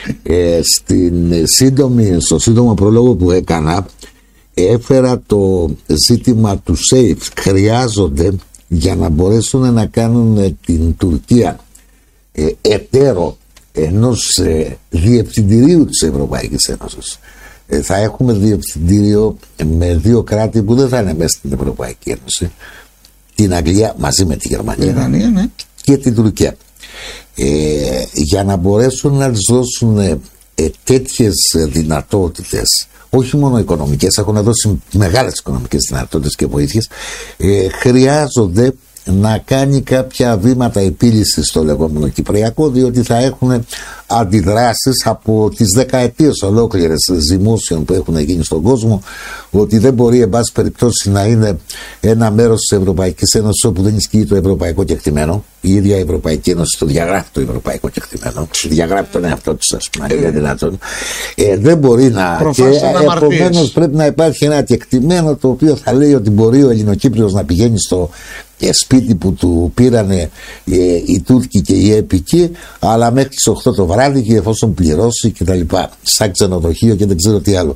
Στο σύντομο πρόλογο που έκανα, έφερα το ζήτημα του SAFE. Χρειάζονται για να μπορέσουν να κάνουν την Τουρκία εταίρο ενός διευθυντηρίου της Ευρωπαϊκής Ένωσης. Θα έχουμε διευθυντήριο με δύο κράτη που δεν θα είναι μέσα στην Ευρωπαϊκή Ένωση, την Αγγλία μαζί με τη Γερμανία, ναι, και την Τουρκία, για να μπορέσουν να τις δώσουν τέτοιες δυνατότητες, όχι μόνο οικονομικές, έχουν δώσει μεγάλες οικονομικές δυνατότητες και βοήθειες, χρειάζονται να κάνει κάποια βήματα επίλυσης στο λεγόμενο Κυπριακό, διότι θα έχουν αντιδράσεις από τις δεκαετίες ολόκληρες δημόσιων που έχουν γίνει στον κόσμο, ότι δεν μπορεί εν πάση περιπτώσει να είναι ένα μέρος της Ευρωπαϊκής Ένωσης όπου δεν ισχύει το ευρωπαϊκό κεκτημένο. Η ίδια η Ευρωπαϊκή Ένωση το διαγράφει το ευρωπαϊκό κεκτημένο, διαγράφει τον εαυτό της, ας πούμε, είναι δυνατόν. Δεν μπορεί να. Και επομένως πρέπει να υπάρχει ένα κεκτημένο το οποίο θα λέει ότι μπορεί ο Ελληνοκύπριος να πηγαίνει στο σπίτι που του πήρανε οι Τούρκοι και οι Έπικοι, αλλά μέχρι τις 8 το βράδυ και εφόσον πληρώσει και τα λοιπά, σαν ξενοδοχείο και δεν ξέρω τι άλλο,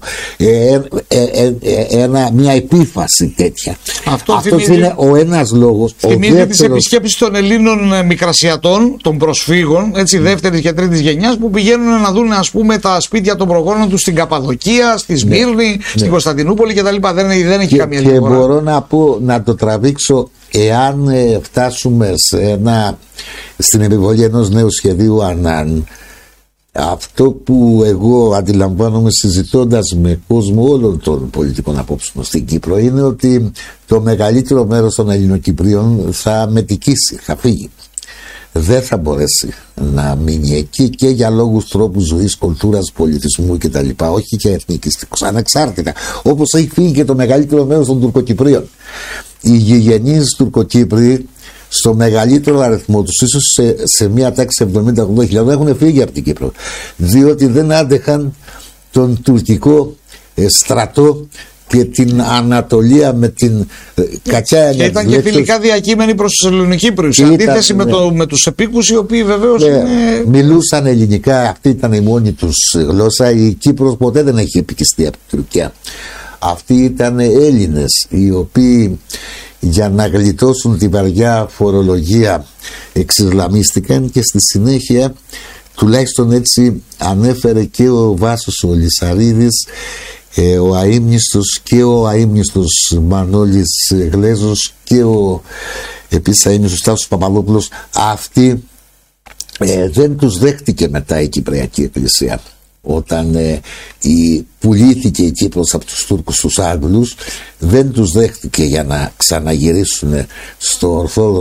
μια επίφαση τέτοια. Αυτό είναι ο ένας λόγος. Θυμίζει τις επισκέψεις των Ελλήνων μικρασιατών, των προσφύγων, έτσι, δεύτερης και τρίτης γενιάς, που πηγαίνουν να δουν, ας πούμε, τα σπίτια των προγόνων τους στην Καπαδοκία, στη Σμύρνη, στην Κωνσταντινούπολη κτλ. Δεν έχει καμία διαφορά. Και μπορώ να το τραβήξω. Εάν φτάσουμε στην επιβολή ενός νέου σχεδίου Ανάν, αυτό που εγώ αντιλαμβάνομαι συζητώντας με κόσμο όλων των πολιτικών απόψεων στην Κύπρο είναι ότι το μεγαλύτερο μέρος των Ελληνοκυπρίων θα μετικήσει, θα φύγει. Δεν θα μπορέσει να μείνει εκεί και για λόγους τρόπου ζωής, κουλτούρας, πολιτισμού κτλ. Όχι και εθνικιστικούς, ανεξάρτητα. Όπως έχει φύγει και το μεγαλύτερο μέρος των Τουρκοκυπρίων. Οι γηγενείς Τουρκοκύπροι στο μεγαλύτερο αριθμό τους, ίσως σε μια τάξη 70-80 έχουν φύγει από την Κύπρο, διότι δεν άντεχαν τον τουρκικό στρατό και την Ανατολία με την κακιά ενέργεια. Και ήταν και φιλικά διακείμενοι προς τους Ελληνοκύπριους, σε αντίθεση με τους επίκους, οι οποίοι βεβαίως μιλούσαν ελληνικά, αυτή ήταν η μόνη τους γλώσσα. Η Κύπρος ποτέ δεν έχει επικιστεί από την Τουρκία. Αυτοί ήταν Έλληνες οι οποίοι για να γλιτώσουν τη βαριά φορολογία εξισλαμίστηκαν και στη συνέχεια, τουλάχιστον έτσι ανέφερε και ο Βάσος ο Λυσαρίδης, ο αείμνηστος και ο αείμνηστος Μανώλης Γλέζος και ο επίσης αείμνηστος Τάσος Παπαδόπουλος, αυτοί δεν τους δέχτηκε μετά η Κυπριακή Εκκλησία. Όταν πουλήθηκε η Κύπρος από τους Τούρκους στους Άγγλους, δεν τους δέχτηκε για να ξαναγυρίσουν στο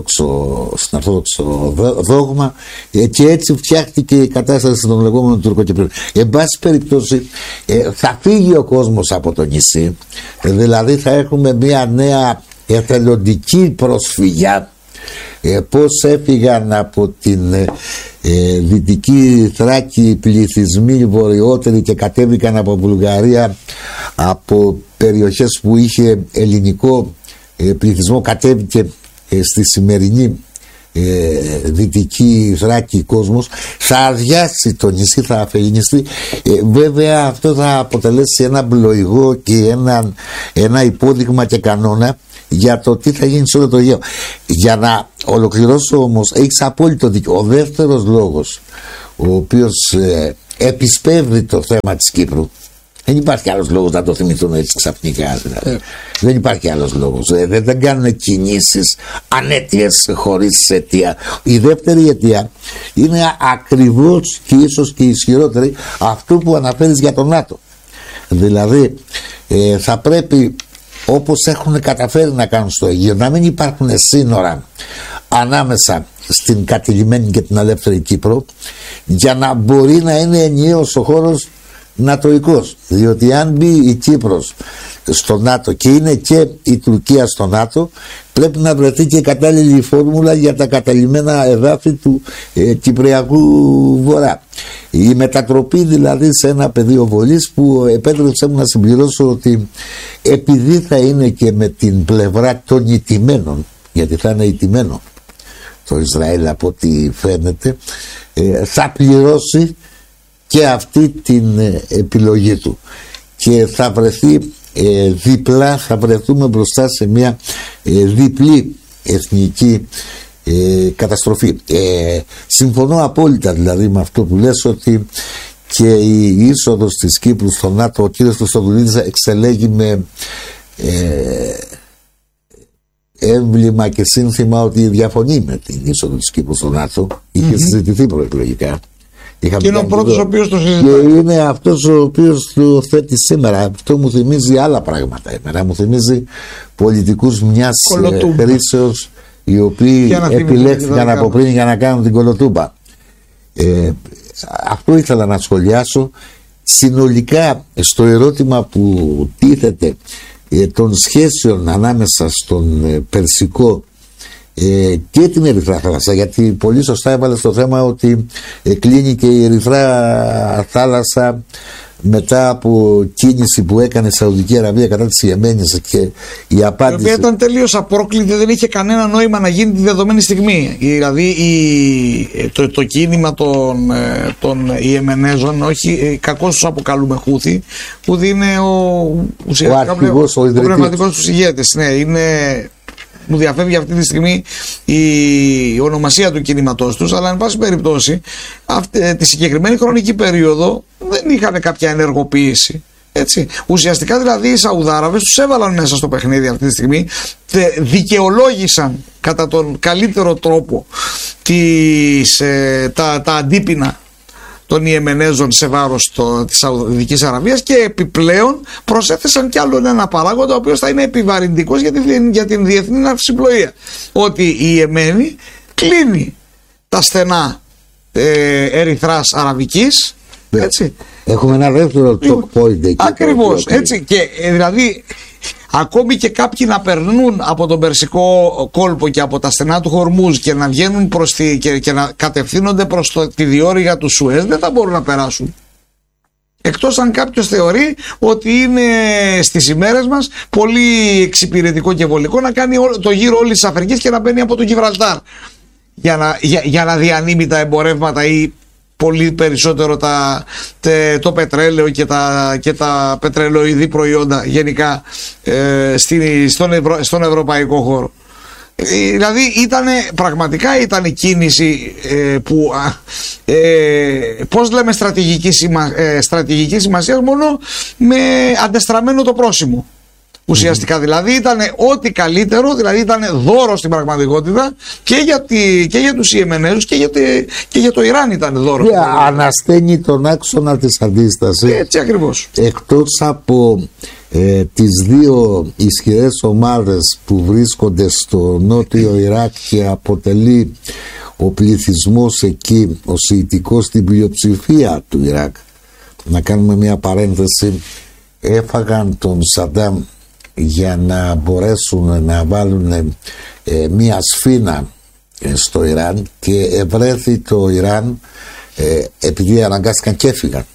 ορθόδοξο δόγμα, και έτσι φτιάχτηκε η κατάσταση των λεγόμενων Τουρκοκυπρίων. Εν πάση περιπτώσει θα φύγει ο κόσμος από το νησί, δηλαδή θα έχουμε μια νέα εθελοντική προσφυγιά. Πώς έφυγαν από την Δυτική Θράκη πληθυσμοί βορειότεροι και κατέβηκαν από Βουλγαρία, από περιοχές που είχε ελληνικό πληθυσμό κατέβηκε στη σημερινή Δυτική Θράκη κόσμος, θα αδειάσει το νησί, θα αφελινιστεί. Βέβαια αυτό θα αποτελέσει ένα πλοηγό και ένα υπόδειγμα και κανόνα για το τι θα γίνει σε όλο το Αιγαίο. Για να ολοκληρώσω όμως, έχεις απόλυτο δίκιο. Ο δεύτερος λόγος ο οποίος επισπεύδει το θέμα της Κύπρου, δεν υπάρχει άλλος λόγος να το θυμηθούν έτσι ξαφνικά, δηλαδή. Δεν υπάρχει άλλος λόγος. Δεν κάνουν κινήσεις ανέτειες χωρίς αιτία. Η δεύτερη αιτία είναι ακριβώς και ίσως και ισχυρότερη αυτό που αναφέρεις για τον ΝΑΤΟ. Δηλαδή θα πρέπει, όπως έχουν καταφέρει να κάνουν στο Αιγαίο, να μην υπάρχουν σύνορα ανάμεσα στην κατηλημένη και την ελεύθερη Κύπρο, για να μπορεί να είναι ενιαίος ο χώρος νατοϊκός. Διότι αν μπει η Κύπρος στο ΝΑΤΟ και είναι και η Τουρκία στο ΝΑΤΟ, πρέπει να βρεθεί και κατάλληλη φόρμουλα για τα καταλημμένα εδάφη του Κυπριακού Βορρά. Η μετατροπή δηλαδή σε ένα πεδίο βολής, που επέτρεψε μου να συμπληρώσω ότι επειδή θα είναι και με την πλευρά των ηττημένων, γιατί θα είναι ηττημένο το Ισραήλ από ό,τι φαίνεται, θα πληρώσει και αυτή την επιλογή του και θα βρεθεί διπλά, θα βρεθούμε μπροστά σε μια διπλή εθνική καταστροφή. Συμφωνώ απόλυτα δηλαδή με αυτό που λες, ότι και η είσοδος της Κύπρου στο ΝΑΤΟ, ο κύριος Χριστοδουλίδης εξελέγει με έμβλημα και σύνθημα ότι διαφωνεί με την είσοδο της Κύπρου στο ΝΑΤΟ. Είχε συζητηθεί προεκλογικά. Και είναι ο πρώτος ο οποίος το συζητάει. Και είναι αυτός ο οποίος το θέτει σήμερα. Αυτό μου θυμίζει άλλα πράγματα. Εμένα μου θυμίζει πολιτικούς μιας χρήσεως, οι οποίοι επιλέχθηκαν από πριν για να κάνουν την κολοτούμπα. Αυτό ήθελα να σχολιάσω. Συνολικά στο ερώτημα που τίθεται των σχέσεων ανάμεσα στον Περσικό και την Ερυθρά θάλασσα, γιατί πολύ σωστά έβαλε στο θέμα ότι κλείνει και η Ερυθρά θάλασσα μετά από κίνηση που έκανε η Σαουδική Αραβία κατά της Ιεμένης, και η απάντηση, η οποία ήταν τελείως απρόκλητη, δεν είχε κανένα νόημα να γίνει τη δεδομένη στιγμή. Δηλαδή το κίνημα των Ιεμενέζων, όχι κακώς τους αποκαλούμε Χούθη, που είναι ουσιαστικά ο πνευματικός τους ηγέτης. Ναι, μου διαφεύγει αυτή τη στιγμή η ονομασία του κινήματός τους, αλλά εν πάση περιπτώσει τη συγκεκριμένη χρονική περίοδο δεν είχαν κάποια ενεργοποίηση. Έτσι. Ουσιαστικά δηλαδή οι Σαουδάραβες τους έβαλαν μέσα στο παιχνίδι αυτή τη στιγμή, δικαιολόγησαν κατά τον καλύτερο τρόπο τα αντίπεινα των Ιεμενέζων σε βάρος της Σαουδικής Αραβίας, και επιπλέον προσέθεσαν κι άλλον ένα παράγοντα, ο οποίος θα είναι επιβαρυντικός για την διεθνή ναυσιπλοεία. Ότι η Ιεμένη κλείνει τα στενά Ερυθράς Αραβικής. Έτσι. Έχουμε ένα δεύτερο choke point εκεί. Ακριβώς. Έτσι. Και δηλαδή ακόμη και κάποιοι να περνούν από τον Περσικό κόλπο και από τα στενά του Χορμούζ και να βγαίνουν και να κατευθύνονται προς τη διόρυγα του Σουέζ, δεν θα μπορούν να περάσουν. Εκτός αν κάποιος θεωρεί ότι είναι στις ημέρες μας πολύ εξυπηρετικό και βολικό να κάνει το γύρο όλης της Αφρικής και να μπαίνει από το Γιβραλτάρ για να διανύμει τα εμπορεύματα ή πολύ περισσότερο το πετρέλαιο και τα πετρελαιοειδή προϊόντα γενικά στον ευρωπαϊκό χώρο. Δηλαδή πραγματικά ήταν κίνηση που πώς λέμε στρατηγική σημασία, μόνο με αντεστραμμένο το πρόσημο. Ουσιαστικά δηλαδή ήταν ό,τι καλύτερο, δηλαδή ήταν δώρο στην πραγματικότητα και για τους Ιεμενέζους και για το Ιράν ήταν δώρο. Ανασταίνει τον άξονα της αντίστασης. Έτσι ακριβώς. Εκτός από τις δύο ισχυρές ομάδες που βρίσκονται στο νότιο Ιράκ και αποτελεί ο πληθυσμός εκεί ο σιητικός στην πλειοψηφία του Ιράκ, να κάνουμε μια παρένθεση, έφαγαν τον Σαντάμ για να μπορέσουν να βάλουν μια σφήνα στο Ιράν, και ευρέθη το Ιράν επειδή αναγκάστηκαν και έφυγαν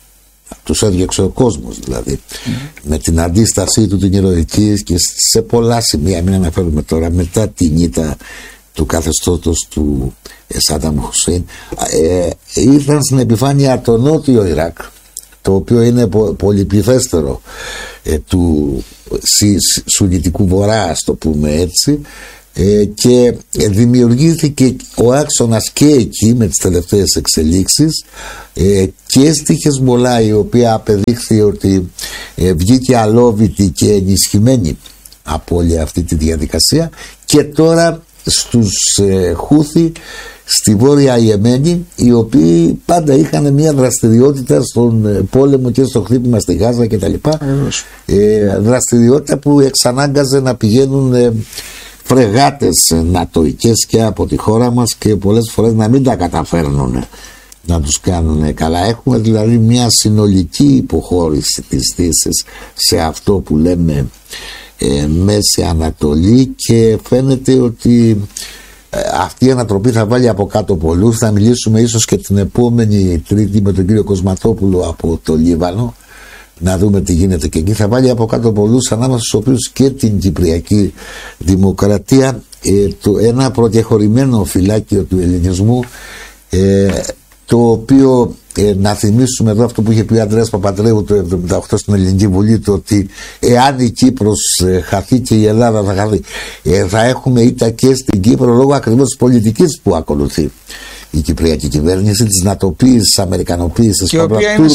τους έδιωξε ο κόσμος δηλαδή, με την αντίστασή του την ηρωική και σε πολλά σημεία, μην αναφέρουμε τώρα, μετά την ήττα του καθεστώτος του Σάνταμ Χουσέιν, ήρθαν στην επιφάνεια το νότιο Ιράκ, το οποίο είναι πολυπληθέστερο του σουνιτικού βορρά, ας το πούμε έτσι, και δημιουργήθηκε ο άξονας και εκεί με τις τελευταίες εξελίξεις, και στη Χεσμολά, η οποία απεδείχθη ότι βγήκε αλόβητη και ενισχυμένη από όλη αυτή τη διαδικασία, και τώρα στους Χούθι στη Βόρεια Ιεμένη, οι οποίοι πάντα είχαν μια δραστηριότητα στον πόλεμο και στο χτύπημα στη Γάζα κτλ. Δραστηριότητα που εξανάγκαζε να πηγαίνουν φρεγάτες νατοικές και από τη χώρα μας, και πολλές φορές να μην τα καταφέρνουν να τους κάνουν καλά. Έχουμε δηλαδή μια συνολική υποχώρηση της Δύσης σε αυτό που λέμε Μέση Ανατολή, και φαίνεται ότι αυτή η ανατροπή θα βάλει από κάτω πολλούς. Θα μιλήσουμε ίσως και την επόμενη Τρίτη με τον κύριο Κοσματόπουλο από το Λίβανο, να δούμε τι γίνεται και εκεί. Θα βάλει από κάτω πολλούς, ανάμεσα στους οποίους και την Κυπριακή Δημοκρατία, ένα προκεχωρημένο φυλάκιο του ελληνισμού, το οποίο να θυμίσουμε εδώ αυτό που είχε πει ο Ανδρέας Παπαντρέου το 1978 στην Ελληνική Βουλή, το ότι εάν η Κύπρος χαθεί και η Ελλάδα θα χαθεί, θα έχουμε ήττα και στην Κύπρο, λόγω ακριβώς της πολιτικής που ακολουθεί η Κυπριακή κυβέρνηση, της νατοποίησης, αμερικανοποίησης, και η οποία είναι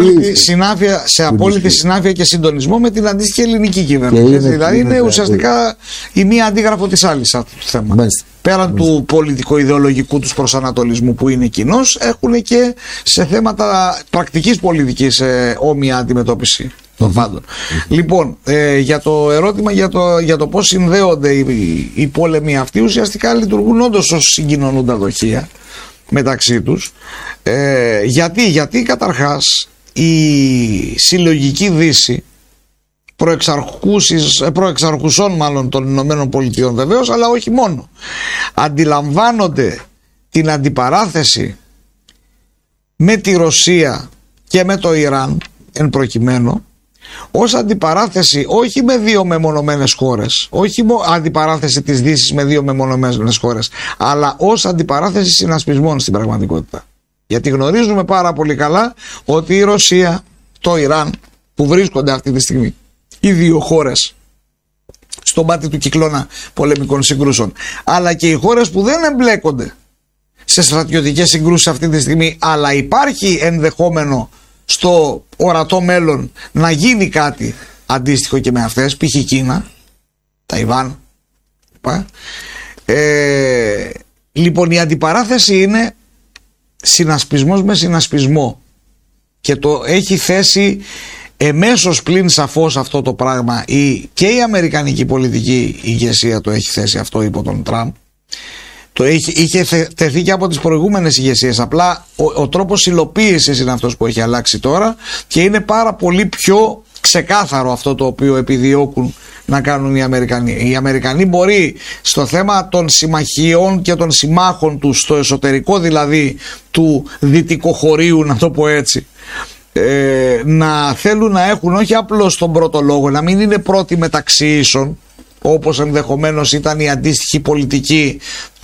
σε απόλυτη συνάφεια και συντονισμό με την αντίστοιχη ελληνική κυβέρνηση. Δηλαδή είναι ουσιαστικά η μία αντίγραφο της άλλης αυτό το θέμα. Μάλιστα. Πέραν του πολιτικο-ιδεολογικού τους προσανατολισμού που είναι κοινός, έχουν και σε θέματα πρακτικής πολιτικής όμοια αντιμετώπιση των πάντων. Λοιπόν, για το ερώτημα για το πώς συνδέονται οι πόλεμοι αυτοί, ουσιαστικά λειτουργούν όντως ως συγκοινωνούντα δοχεία μεταξύ τους. Γιατί καταρχάς η συλλογική Δύση, προεξαρχουσών μάλλον των Ηνωμένων Πολιτειών βεβαίως, αλλά όχι μόνο, αντιλαμβάνονται την αντιπαράθεση με τη Ρωσία και με το Ιράν εν προκειμένου, ως αντιπαράθεση όχι με δύο μεμονωμένες χώρες, όχι αντιπαράθεση της Δύσης με δύο μεμονωμένες χώρες, αλλά ως αντιπαράθεση συνασπισμών στην πραγματικότητα. Γιατί γνωρίζουμε πάρα πολύ καλά ότι η Ρωσία, το Ιράν, που βρίσκονται αυτή τη στιγμή οι δύο χώρες στον πάτη του κυκλώνα πολεμικών συγκρούσεων, αλλά και οι χώρες που δεν εμπλέκονται σε στρατιωτικές συγκρούσεις αυτή τη στιγμή, αλλά υπάρχει ενδεχόμενο στο ορατό μέλλον να γίνει κάτι αντίστοιχο και με αυτές, π.χ. Κίνα, Ταϊβάν. Λοιπόν, η αντιπαράθεση είναι συνασπισμός με συνασπισμό, και το έχει θέσει εμέσως πλην σαφώς αυτό το πράγμα και η αμερικανική πολιτική ηγεσία το έχει θέσει αυτό υπό τον Τραμπ. Είχε τεθεί και από τις προηγούμενες ηγεσίες, απλά ο τρόπος υλοποίησης είναι αυτός που έχει αλλάξει τώρα, και είναι πάρα πολύ πιο ξεκάθαρο αυτό το οποίο επιδιώκουν να κάνουν οι Αμερικανοί. Οι Αμερικανοί μπορεί στο θέμα των συμμαχιών και των συμμάχων τους, στο εσωτερικό δηλαδή του δυτικοχωρίου, να το πω έτσι, να θέλουν να έχουν όχι απλώς τον πρώτο λόγο, να μην είναι πρώτοι μεταξύ ίσων, όπως ενδεχομένως ήταν η αντίστοιχη πολιτική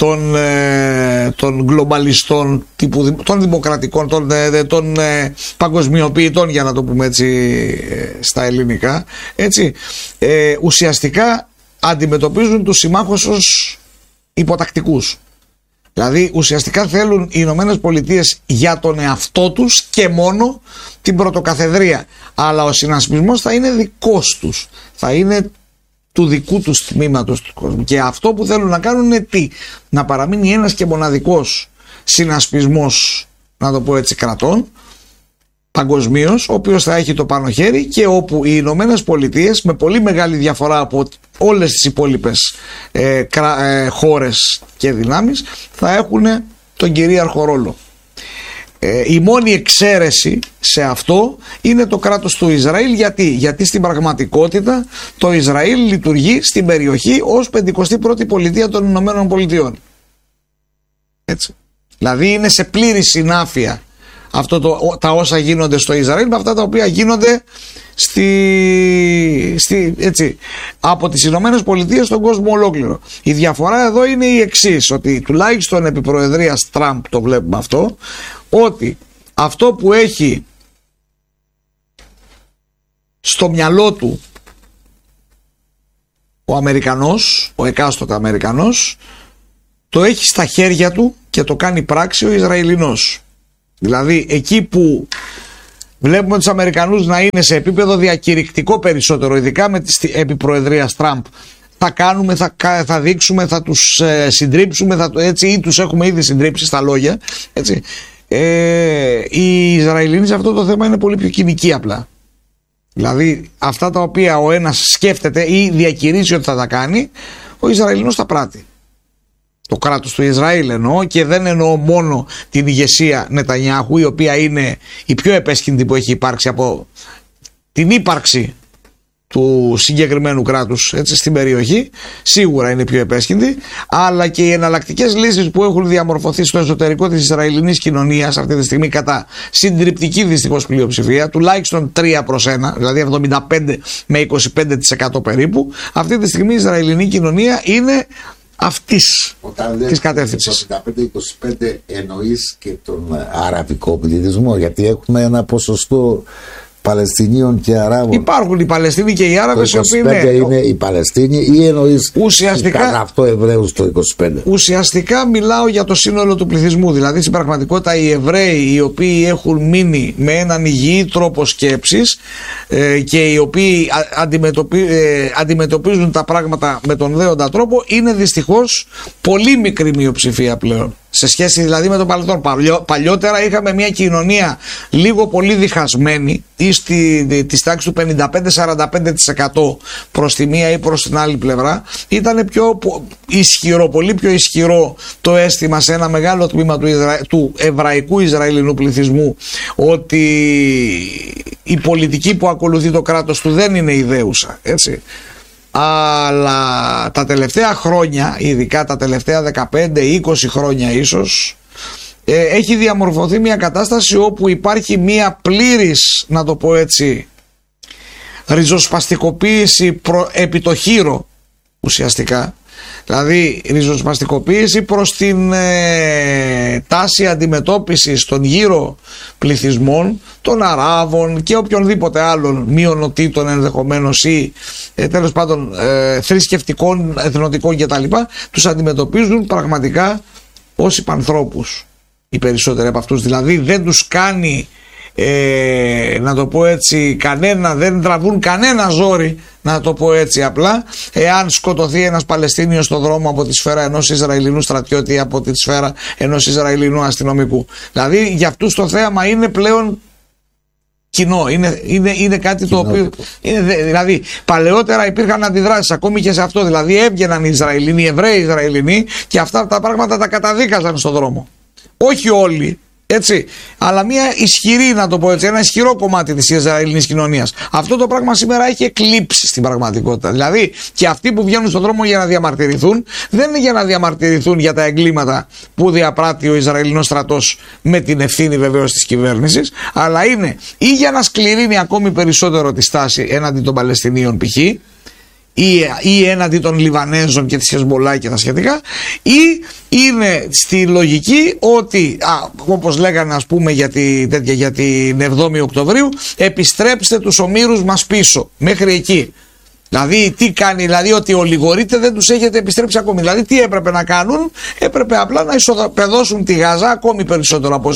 των γκλομπαλιστών, των δημοκρατικών, των παγκοσμιοποιητών, για να το πούμε έτσι στα ελληνικά, έτσι. Ουσιαστικά αντιμετωπίζουν τους συμμάχους ως υποτακτικούς. Δηλαδή ουσιαστικά θέλουν οι Ηνωμένες Πολιτείες για τον εαυτό τους και μόνο την πρωτοκαθεδρία, αλλά ο συνασπισμός θα είναι δικός τους, θα είναι του δικού τους τμήματος του κόσμου, και αυτό που θέλουν να κάνουν είναι τι? Να παραμείνει ένας και μοναδικός συνασπισμός, να το πω έτσι, κρατών παγκοσμίως, ο οποίος θα έχει το πάνω χέρι, και όπου οι Ηνωμένες Πολιτείες, με πολύ μεγάλη διαφορά από όλες τις υπόλοιπες χώρες και δυνάμεις, θα έχουν τον κυρίαρχο ρόλο. Η μόνη εξαίρεση σε αυτό είναι το κράτος του Ισραήλ. Γιατί στην πραγματικότητα το Ισραήλ λειτουργεί στην περιοχή ως 51η πολιτεία των Ηνωμένων Πολιτειών. Έτσι. Δηλαδή είναι σε πλήρη συνάφεια τα όσα γίνονται στο Ισραήλ με αυτά τα οποία γίνονται έτσι, από τις Ηνωμένες Πολιτείες στον κόσμο ολόκληρο. Η διαφορά εδώ είναι η εξής, ότι τουλάχιστον επί προεδρίας Τραμπ το βλέπουμε αυτό, ότι αυτό που έχει στο μυαλό του ο Αμερικανός, ο εκάστοτε Αμερικανός, το έχει στα χέρια του και το κάνει πράξη ο Ισραηλινός. Δηλαδή εκεί που βλέπουμε τους Αμερικανούς να είναι σε επίπεδο διακηρυκτικό περισσότερο, ειδικά με τις επιπροεδρίας Τραμπ, θα κάνουμε, θα δείξουμε, θα τους συντρίψουμε, έτσι, ή τους έχουμε ήδη συντρίψει στα λόγια, έτσι. Οι Ισραηλινοί σε αυτό το θέμα είναι πολύ πιο κοινικοί απλά. Δηλαδή αυτά τα οποία ο ένας σκέφτεται ή διακηρύσει ότι θα τα κάνει, ο Ισραηλινός τα πράττει. Το κράτος του Ισραήλ εννοώ, και δεν εννοώ μόνο την ηγεσία Νετανιάχου, η οποία είναι η πιο επέσχυντη που έχει υπάρξει από την ύπαρξη του συγκεκριμένου κράτους, έτσι, στην περιοχή. Σίγουρα είναι πιο επέσχυντη, αλλά και οι εναλλακτικές λύσεις που έχουν διαμορφωθεί στο εσωτερικό της Ισραηλινής κοινωνίας αυτή τη στιγμή κατά συντριπτική δυστυχώς πλειοψηφία, τουλάχιστον 3-1, δηλαδή 75 με 25% περίπου, αυτή τη στιγμή η Ισραηλινή κοινωνία είναι αυτής της κατεύθυνσης. Όταν λες 75-25 εννοείς και τον αραβικό πληθυσμό, γιατί έχουμε ένα ποσοστό Παλαιστινίων και Αράβων. Υπάρχουν οι Παλαιστίνοι και οι Άραβες, οι οποίοι είναι οι Παλαιστίνοι, ή εννοείς αυτό Εβραίους το 25? Ουσιαστικά μιλάω για το σύνολο του πληθυσμού. Δηλαδή στην πραγματικότητα οι Εβραίοι, οι οποίοι έχουν μείνει με έναν υγιή τρόπο σκέψης και οι οποίοι αντιμετωπίζουν τα πράγματα με τον δέοντα τρόπο, είναι δυστυχώς πολύ μικρή μειοψηφία πλέον. Σε σχέση δηλαδή με το παρελθόν. Παλιότερα είχαμε μια κοινωνία λίγο πολύ διχασμένη, ή της τάξης του 55-45% προς τη μία ή προς την άλλη πλευρά. Ήταν πιο ισχυρό, πολύ πιο ισχυρό το αίσθημα σε ένα μεγάλο τμήμα του εβραϊκού Ισραηλινού πληθυσμού ότι η πολιτική που ακολουθεί το κράτος του δεν είναι ιδέουσα, έτσι. Αλλά τα τελευταία χρόνια, ειδικά τα τελευταία 15-20 χρόνια ίσως, έχει διαμορφωθεί μια κατάσταση όπου υπάρχει μια πλήρης, να το πω έτσι, ριζοσπαστικοποίηση επί το χείρο ουσιαστικά. Δηλαδή ριζοσπαστικοποίηση προς την τάση αντιμετώπισης των γύρω πληθυσμών, των Αράβων και οποιονδήποτε άλλων μειονοτήτων ενδεχομένως ή τέλος πάντων θρησκευτικών, εθνοτικών κτλ. Τους αντιμετωπίζουν πραγματικά ως υπανθρώπους οι περισσότεροι από αυτούς. Δηλαδή δεν τους κάνει να το πω έτσι δεν τραβούν κανένα ζόρι, να το πω έτσι απλά, εάν σκοτωθεί ένας Παλαιστίνιος στο δρόμο από τη σφαίρα ενός Ισραηλινού στρατιώτη ή από τη σφαίρα ενός Ισραηλινού αστυνομικού. Δηλαδή για αυτούς το θέαμα είναι πλέον κοινό, είναι κάτι το οποίο δηλαδή παλαιότερα υπήρχαν αντιδράσεις ακόμη και σε αυτό, δηλαδή έβγαιναν οι Ισραηλινοί, οι Εβραίοι Ισραηλινοί, και αυτά τα πράγματα τα καταδίκαζαν στο δρόμο. Όχι όλοι, έτσι, αλλά μια ισχυρή, να το πω έτσι, ένα ισχυρό κομμάτι της Ισραηλινής κοινωνίας. Αυτό το πράγμα σήμερα έχει εκλείψει στην πραγματικότητα. Δηλαδή και αυτοί που βγαίνουν στον δρόμο για να διαμαρτυρηθούν, δεν είναι για να διαμαρτυρηθούν για τα εγκλήματα που διαπράττει ο Ισραηλινός στρατός, με την ευθύνη βεβαίως της κυβέρνησης, αλλά είναι ή για να σκληρύνει ακόμη περισσότερο τη στάση έναντι των Παλαιστινίων π.χ. ή έναντι των Λιβανέζων και της Χεσμολά και τα σχετικά, ή είναι στη λογική ότι όπως λέγανε ας πούμε για την 7η Οκτωβρίου, επιστρέψτε τους ομήρους μας πίσω, μέχρι εκεί. Δηλαδή τι κάνει, δηλαδή ότι ολιγορείτε, δεν τους έχετε επιστρέψει ακόμη. Δηλαδή τι έπρεπε να κάνουν? Έπρεπε απλά να ισοπεδώσουν τη Γάζα ακόμη περισσότερο από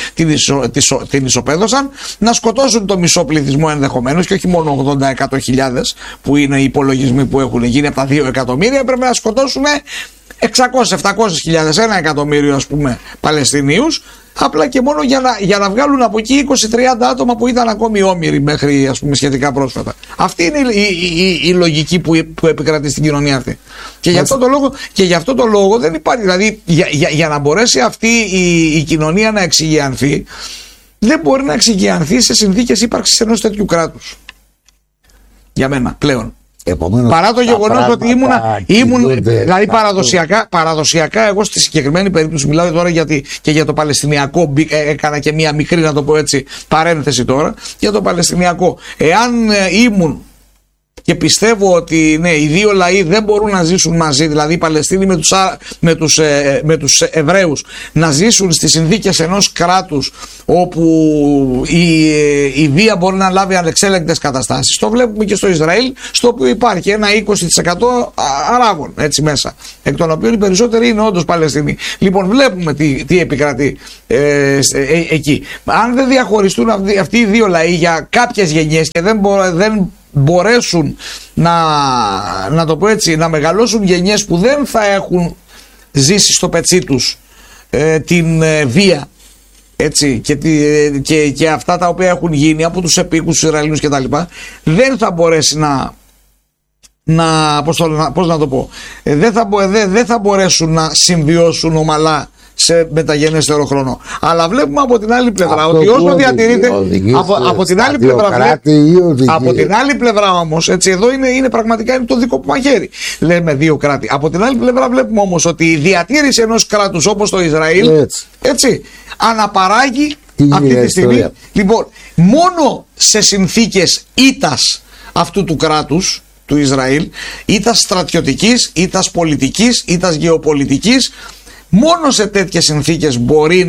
την ισοπέδωσαν, να σκοτώσουν το μισό πληθυσμό ενδεχομένως, και όχι μόνο 80-100 χιλιάδες που είναι οι υπολογισμοί που έχουν γίνει από τα 2 εκατομμύρια. Έπρεπε να σκοτώσουν 600-700 χιλιάδες, 1 εκατομμύριο ας πούμε Παλαιστινίους, απλά και μόνο για να βγάλουν από εκεί 20-30 άτομα που ήταν ακόμη όμοιροι μέχρι ας πούμε σχετικά πρόσφατα. Αυτή είναι η λογική που επικρατεί στην κοινωνία αυτή. Και γι' αυτό το λόγο δεν υπάρχει, δηλαδή για να μπορέσει αυτή η κοινωνία να εξηγιανθεί, δεν μπορεί να εξηγιανθεί σε συνθήκες ύπαρξης ενός τέτοιου κράτους. Για μένα πλέον. Επομένως, παρά το γεγονός ότι ήμουν δηλαδή παραδοσιακά εγώ στη συγκεκριμένη περίπτωση, μιλάω τώρα και για το Παλαιστινιακό, έκανα και μία μικρή, να το πω έτσι, παρένθεση τώρα για το Παλαιστινιακό. Εάν ήμουν και πιστεύω ότι ναι, οι δύο λαοί δεν μπορούν να ζήσουν μαζί, δηλαδή οι Παλαιστίνοι με τους Εβραίους να ζήσουν στις συνθήκες ενός κράτους όπου η βία μπορεί να λάβει ανεξέλεγκτες καταστάσεις. Το βλέπουμε και στο Ισραήλ, στο οποίο υπάρχει ένα 20% Αράβων έτσι μέσα, εκ των οποίων οι περισσότεροι είναι όντως Παλαιστίνοι. Λοιπόν, βλέπουμε τι επικρατεί εκεί. Αν δεν διαχωριστούν αυτοί οι δύο λαοί για κάποιες γενιές και δεν μπορέσουν να το πω έτσι, να μεγαλώσουν γενιές που δεν θα έχουν ζήσει στο πετσί τους την βία, έτσι, και αυτά τα οποία έχουν γίνει από τους επίκους, τους Ισραηλινούς κτλ., δεν θα μπορέσει πώς να το πω, δεν θα μπορέσουν να συμβιώσουν ομαλά σε μεταγενέστερο χρόνο. Αλλά βλέπουμε από την άλλη πλευρά ότι όσο διατηρείται από την άλλη πλευρά όμως, έτσι, εδώ είναι πραγματικά είναι το δικό που μαχαίρι, λέμε δύο κράτη. Από την άλλη πλευρά βλέπουμε όμως ότι η διατήρηση ενός κράτους όπως το Ισραήλ έτσι αναπαράγει αυτή τη στιγμή. Λοιπόν, μόνο σε συνθήκες ήττας αυτού του κράτους του Ισραήλ, ήττας στρατιωτικής, ήττας πολιτικής, ήττας γεωπολιτικής, μόνο σε τέτοιες συνθήκες μπορεί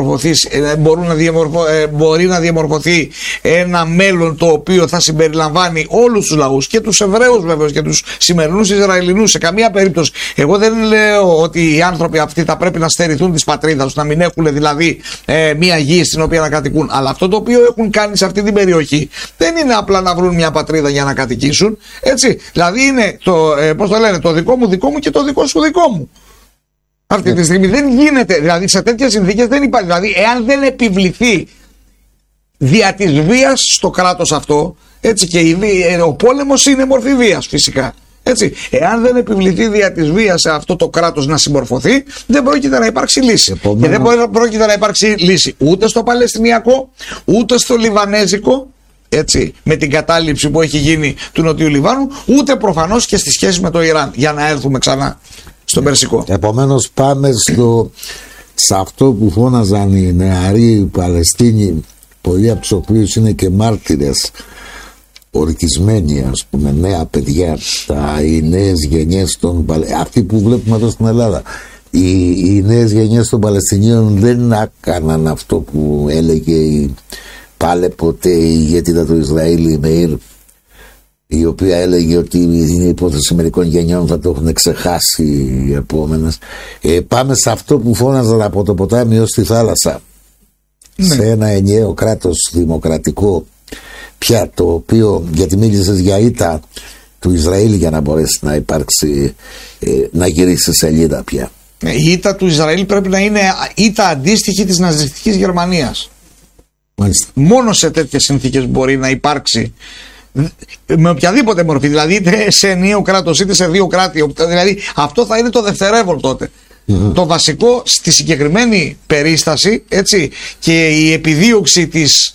να διαμορφωθεί ένα μέλλον το οποίο θα συμπεριλαμβάνει όλους τους λαούς, και τους Εβραίους βεβαίως και τους σημερινούς Ισραηλινούς. Σε καμία περίπτωση εγώ δεν λέω ότι οι άνθρωποι αυτοί θα πρέπει να στερηθούν της πατρίδας τους, να μην έχουν δηλαδή μια γη στην οποία να κατοικούν. Αλλά αυτό το οποίο έχουν κάνει σε αυτή την περιοχή δεν είναι απλά να βρουν μια πατρίδα για να κατοικήσουν, έτσι. Δηλαδή είναι το δικό μου και το δικό σου δικό μου. Αυτή τη στιγμή δεν γίνεται, δηλαδή σε τέτοιες συνθήκες δεν υπάρχει. Δηλαδή, εάν δεν επιβληθεί δια της βίας στο κράτος αυτό, έτσι, και ο πόλεμος είναι μορφή βίας φυσικά. Έτσι, εάν δεν επιβληθεί δια της βίας σε αυτό το κράτος να συμμορφωθεί, δεν πρόκειται να υπάρξει λύση. Και δεν πρόκειται να υπάρξει λύση ούτε στο Παλαιστινιακό, ούτε στο Λιβανέζικο, έτσι, με την κατάληψη που έχει γίνει του Νοτιού Λιβάνου, ούτε προφανώς και στη σχέση με το Ιράν, για να έρθουμε ξανά στον Περσικό. Επομένως πάμε σε αυτό που φώναζαν οι νεαροί Παλαιστίνοι, πολλοί από τους οποίους είναι και μάρτυρες ορκισμένοι, ας πούμε, νέα παιδιά, οι νέες γενιές αυτοί που βλέπουμε εδώ στην Ελλάδα. Οι νέες γενιές των Παλαιστινίων δεν έκαναν αυτό που έλεγε πάλε ποτέ η ηγέτητα του Ισραήλ, η Μεΐρ, η οποία έλεγε ότι είναι υπόθεση μερικών γενιών, θα το έχουν ξεχάσει οι επόμενες. Πάμε σε αυτό που φώναζαν από το ποτάμι ως τη θάλασσα, σε ένα ενιαίο κράτος δημοκρατικό πια, το οποίο, γιατί μίλησες για ήττα του Ισραήλ για να μπορέσει να υπάρξει, να γυρίσει σελίδα πια. Η ήττα του Ισραήλ πρέπει να είναι ήττα αντίστοιχη της ναζιστικής Γερμανίας. Μάλιστα. Μόνο σε τέτοιες συνθήκες μπορεί να υπάρξει, με οποιαδήποτε μορφή, δηλαδή είτε σε ενιαίο κράτος είτε σε δύο κράτη, δηλαδή αυτό θα είναι το δευτερεύον τότε. Το βασικό στη συγκεκριμένη περίσταση, έτσι, και η επιδίωξη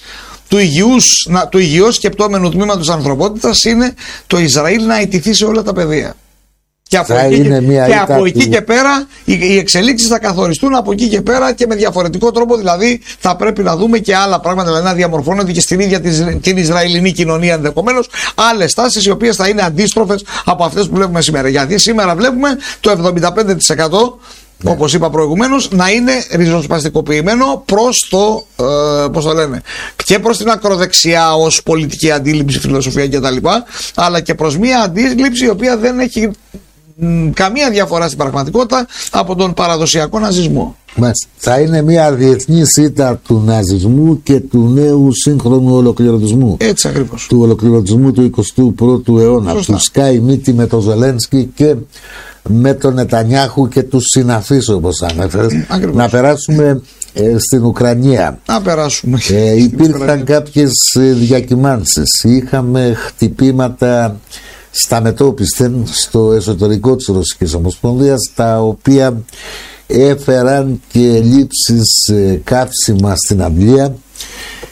του υγιώς σκεπτόμενου τμήματος της ανθρωπότητας είναι το Ισραήλ να ιτηθεί σε όλα τα πεδία. Και από εκεί και πέρα οι εξελίξεις θα καθοριστούν από εκεί και πέρα, και με διαφορετικό τρόπο. Δηλαδή θα πρέπει να δούμε και άλλα πράγματα, δηλαδή να διαμορφώνονται και στην ίδια την Ισραηλινή κοινωνία ενδεχομένως άλλες τάσεις οι οποίες θα είναι αντίστροφες από αυτές που βλέπουμε σήμερα. Γιατί σήμερα βλέπουμε το 75%, όπως είπα προηγουμένως, να είναι ριζοσπαστικοποιημένο προς το, πώς το λένε, και προς την ακροδεξιά ως πολιτική αντίληψη, φιλοσοφία κτλ., αλλά και προς μια αντίληψη η οποία δεν έχει καμία διαφορά στην πραγματικότητα από τον παραδοσιακό ναζισμό. Θα είναι μια διεθνή ήττα του ναζισμού και του νέου σύγχρονου ολοκληρωτισμού. Έτσι ακριβώς. Του ολοκληρωτισμού του 21ου αιώνα. Σωστά. Του σκάει μύτη με τον Ζελένσκι και με τον Νετανιάχου και τους συναφείς, όπως ανέφερες. Να περάσουμε στην Ουκρανία. Να περάσουμε. Υπήρχαν κάποιες διακυμάνσεις. Είχαμε χτυπήματα στα μετώπισθεν στο εσωτερικό της Ρωσικής Ομοσπονδίας, τα οποία έφεραν και λήψεις καύσιμα στην αυλία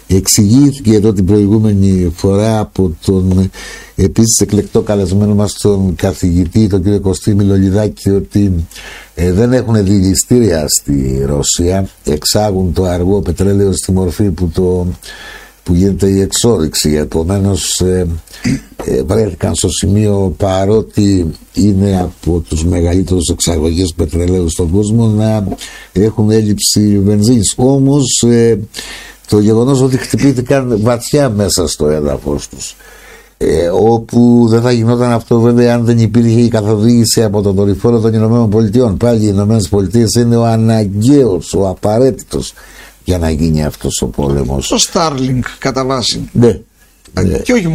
Εξηγήθηκε εδώ την προηγούμενη φορά από τον επίσης εκλεκτό καλεσμένο μας, τον καθηγητή, τον κύριο Κωστή Μιλολιδάκη, ότι δεν έχουν δηληστήρια στη Ρωσία, εξάγουν το αργό πετρέλαιο στη μορφή που γίνεται η εξόρυξη. Επομένως βρέθηκαν στο σημείο, παρότι είναι από τους μεγαλύτερους εξαγωγές πετρελαίου στον κόσμο, να έχουν έλλειψη βενζίνης. Όμως το γεγονός ότι χτυπήθηκαν βαθιά μέσα στο έδαφος τους, όπου δεν θα γινόταν αυτό βέβαια αν δεν υπήρχε η καθοδήγηση από τον δορυφόρο των Ηνωμένων Πολιτειών. Πάλι οι Ηνωμένες Πολιτείες είναι ο αναγκαίος, ο απαραίτητος για να γίνει αυτός ο πόλεμος. Το Starlink κατά βάση. Ναι. Και όχι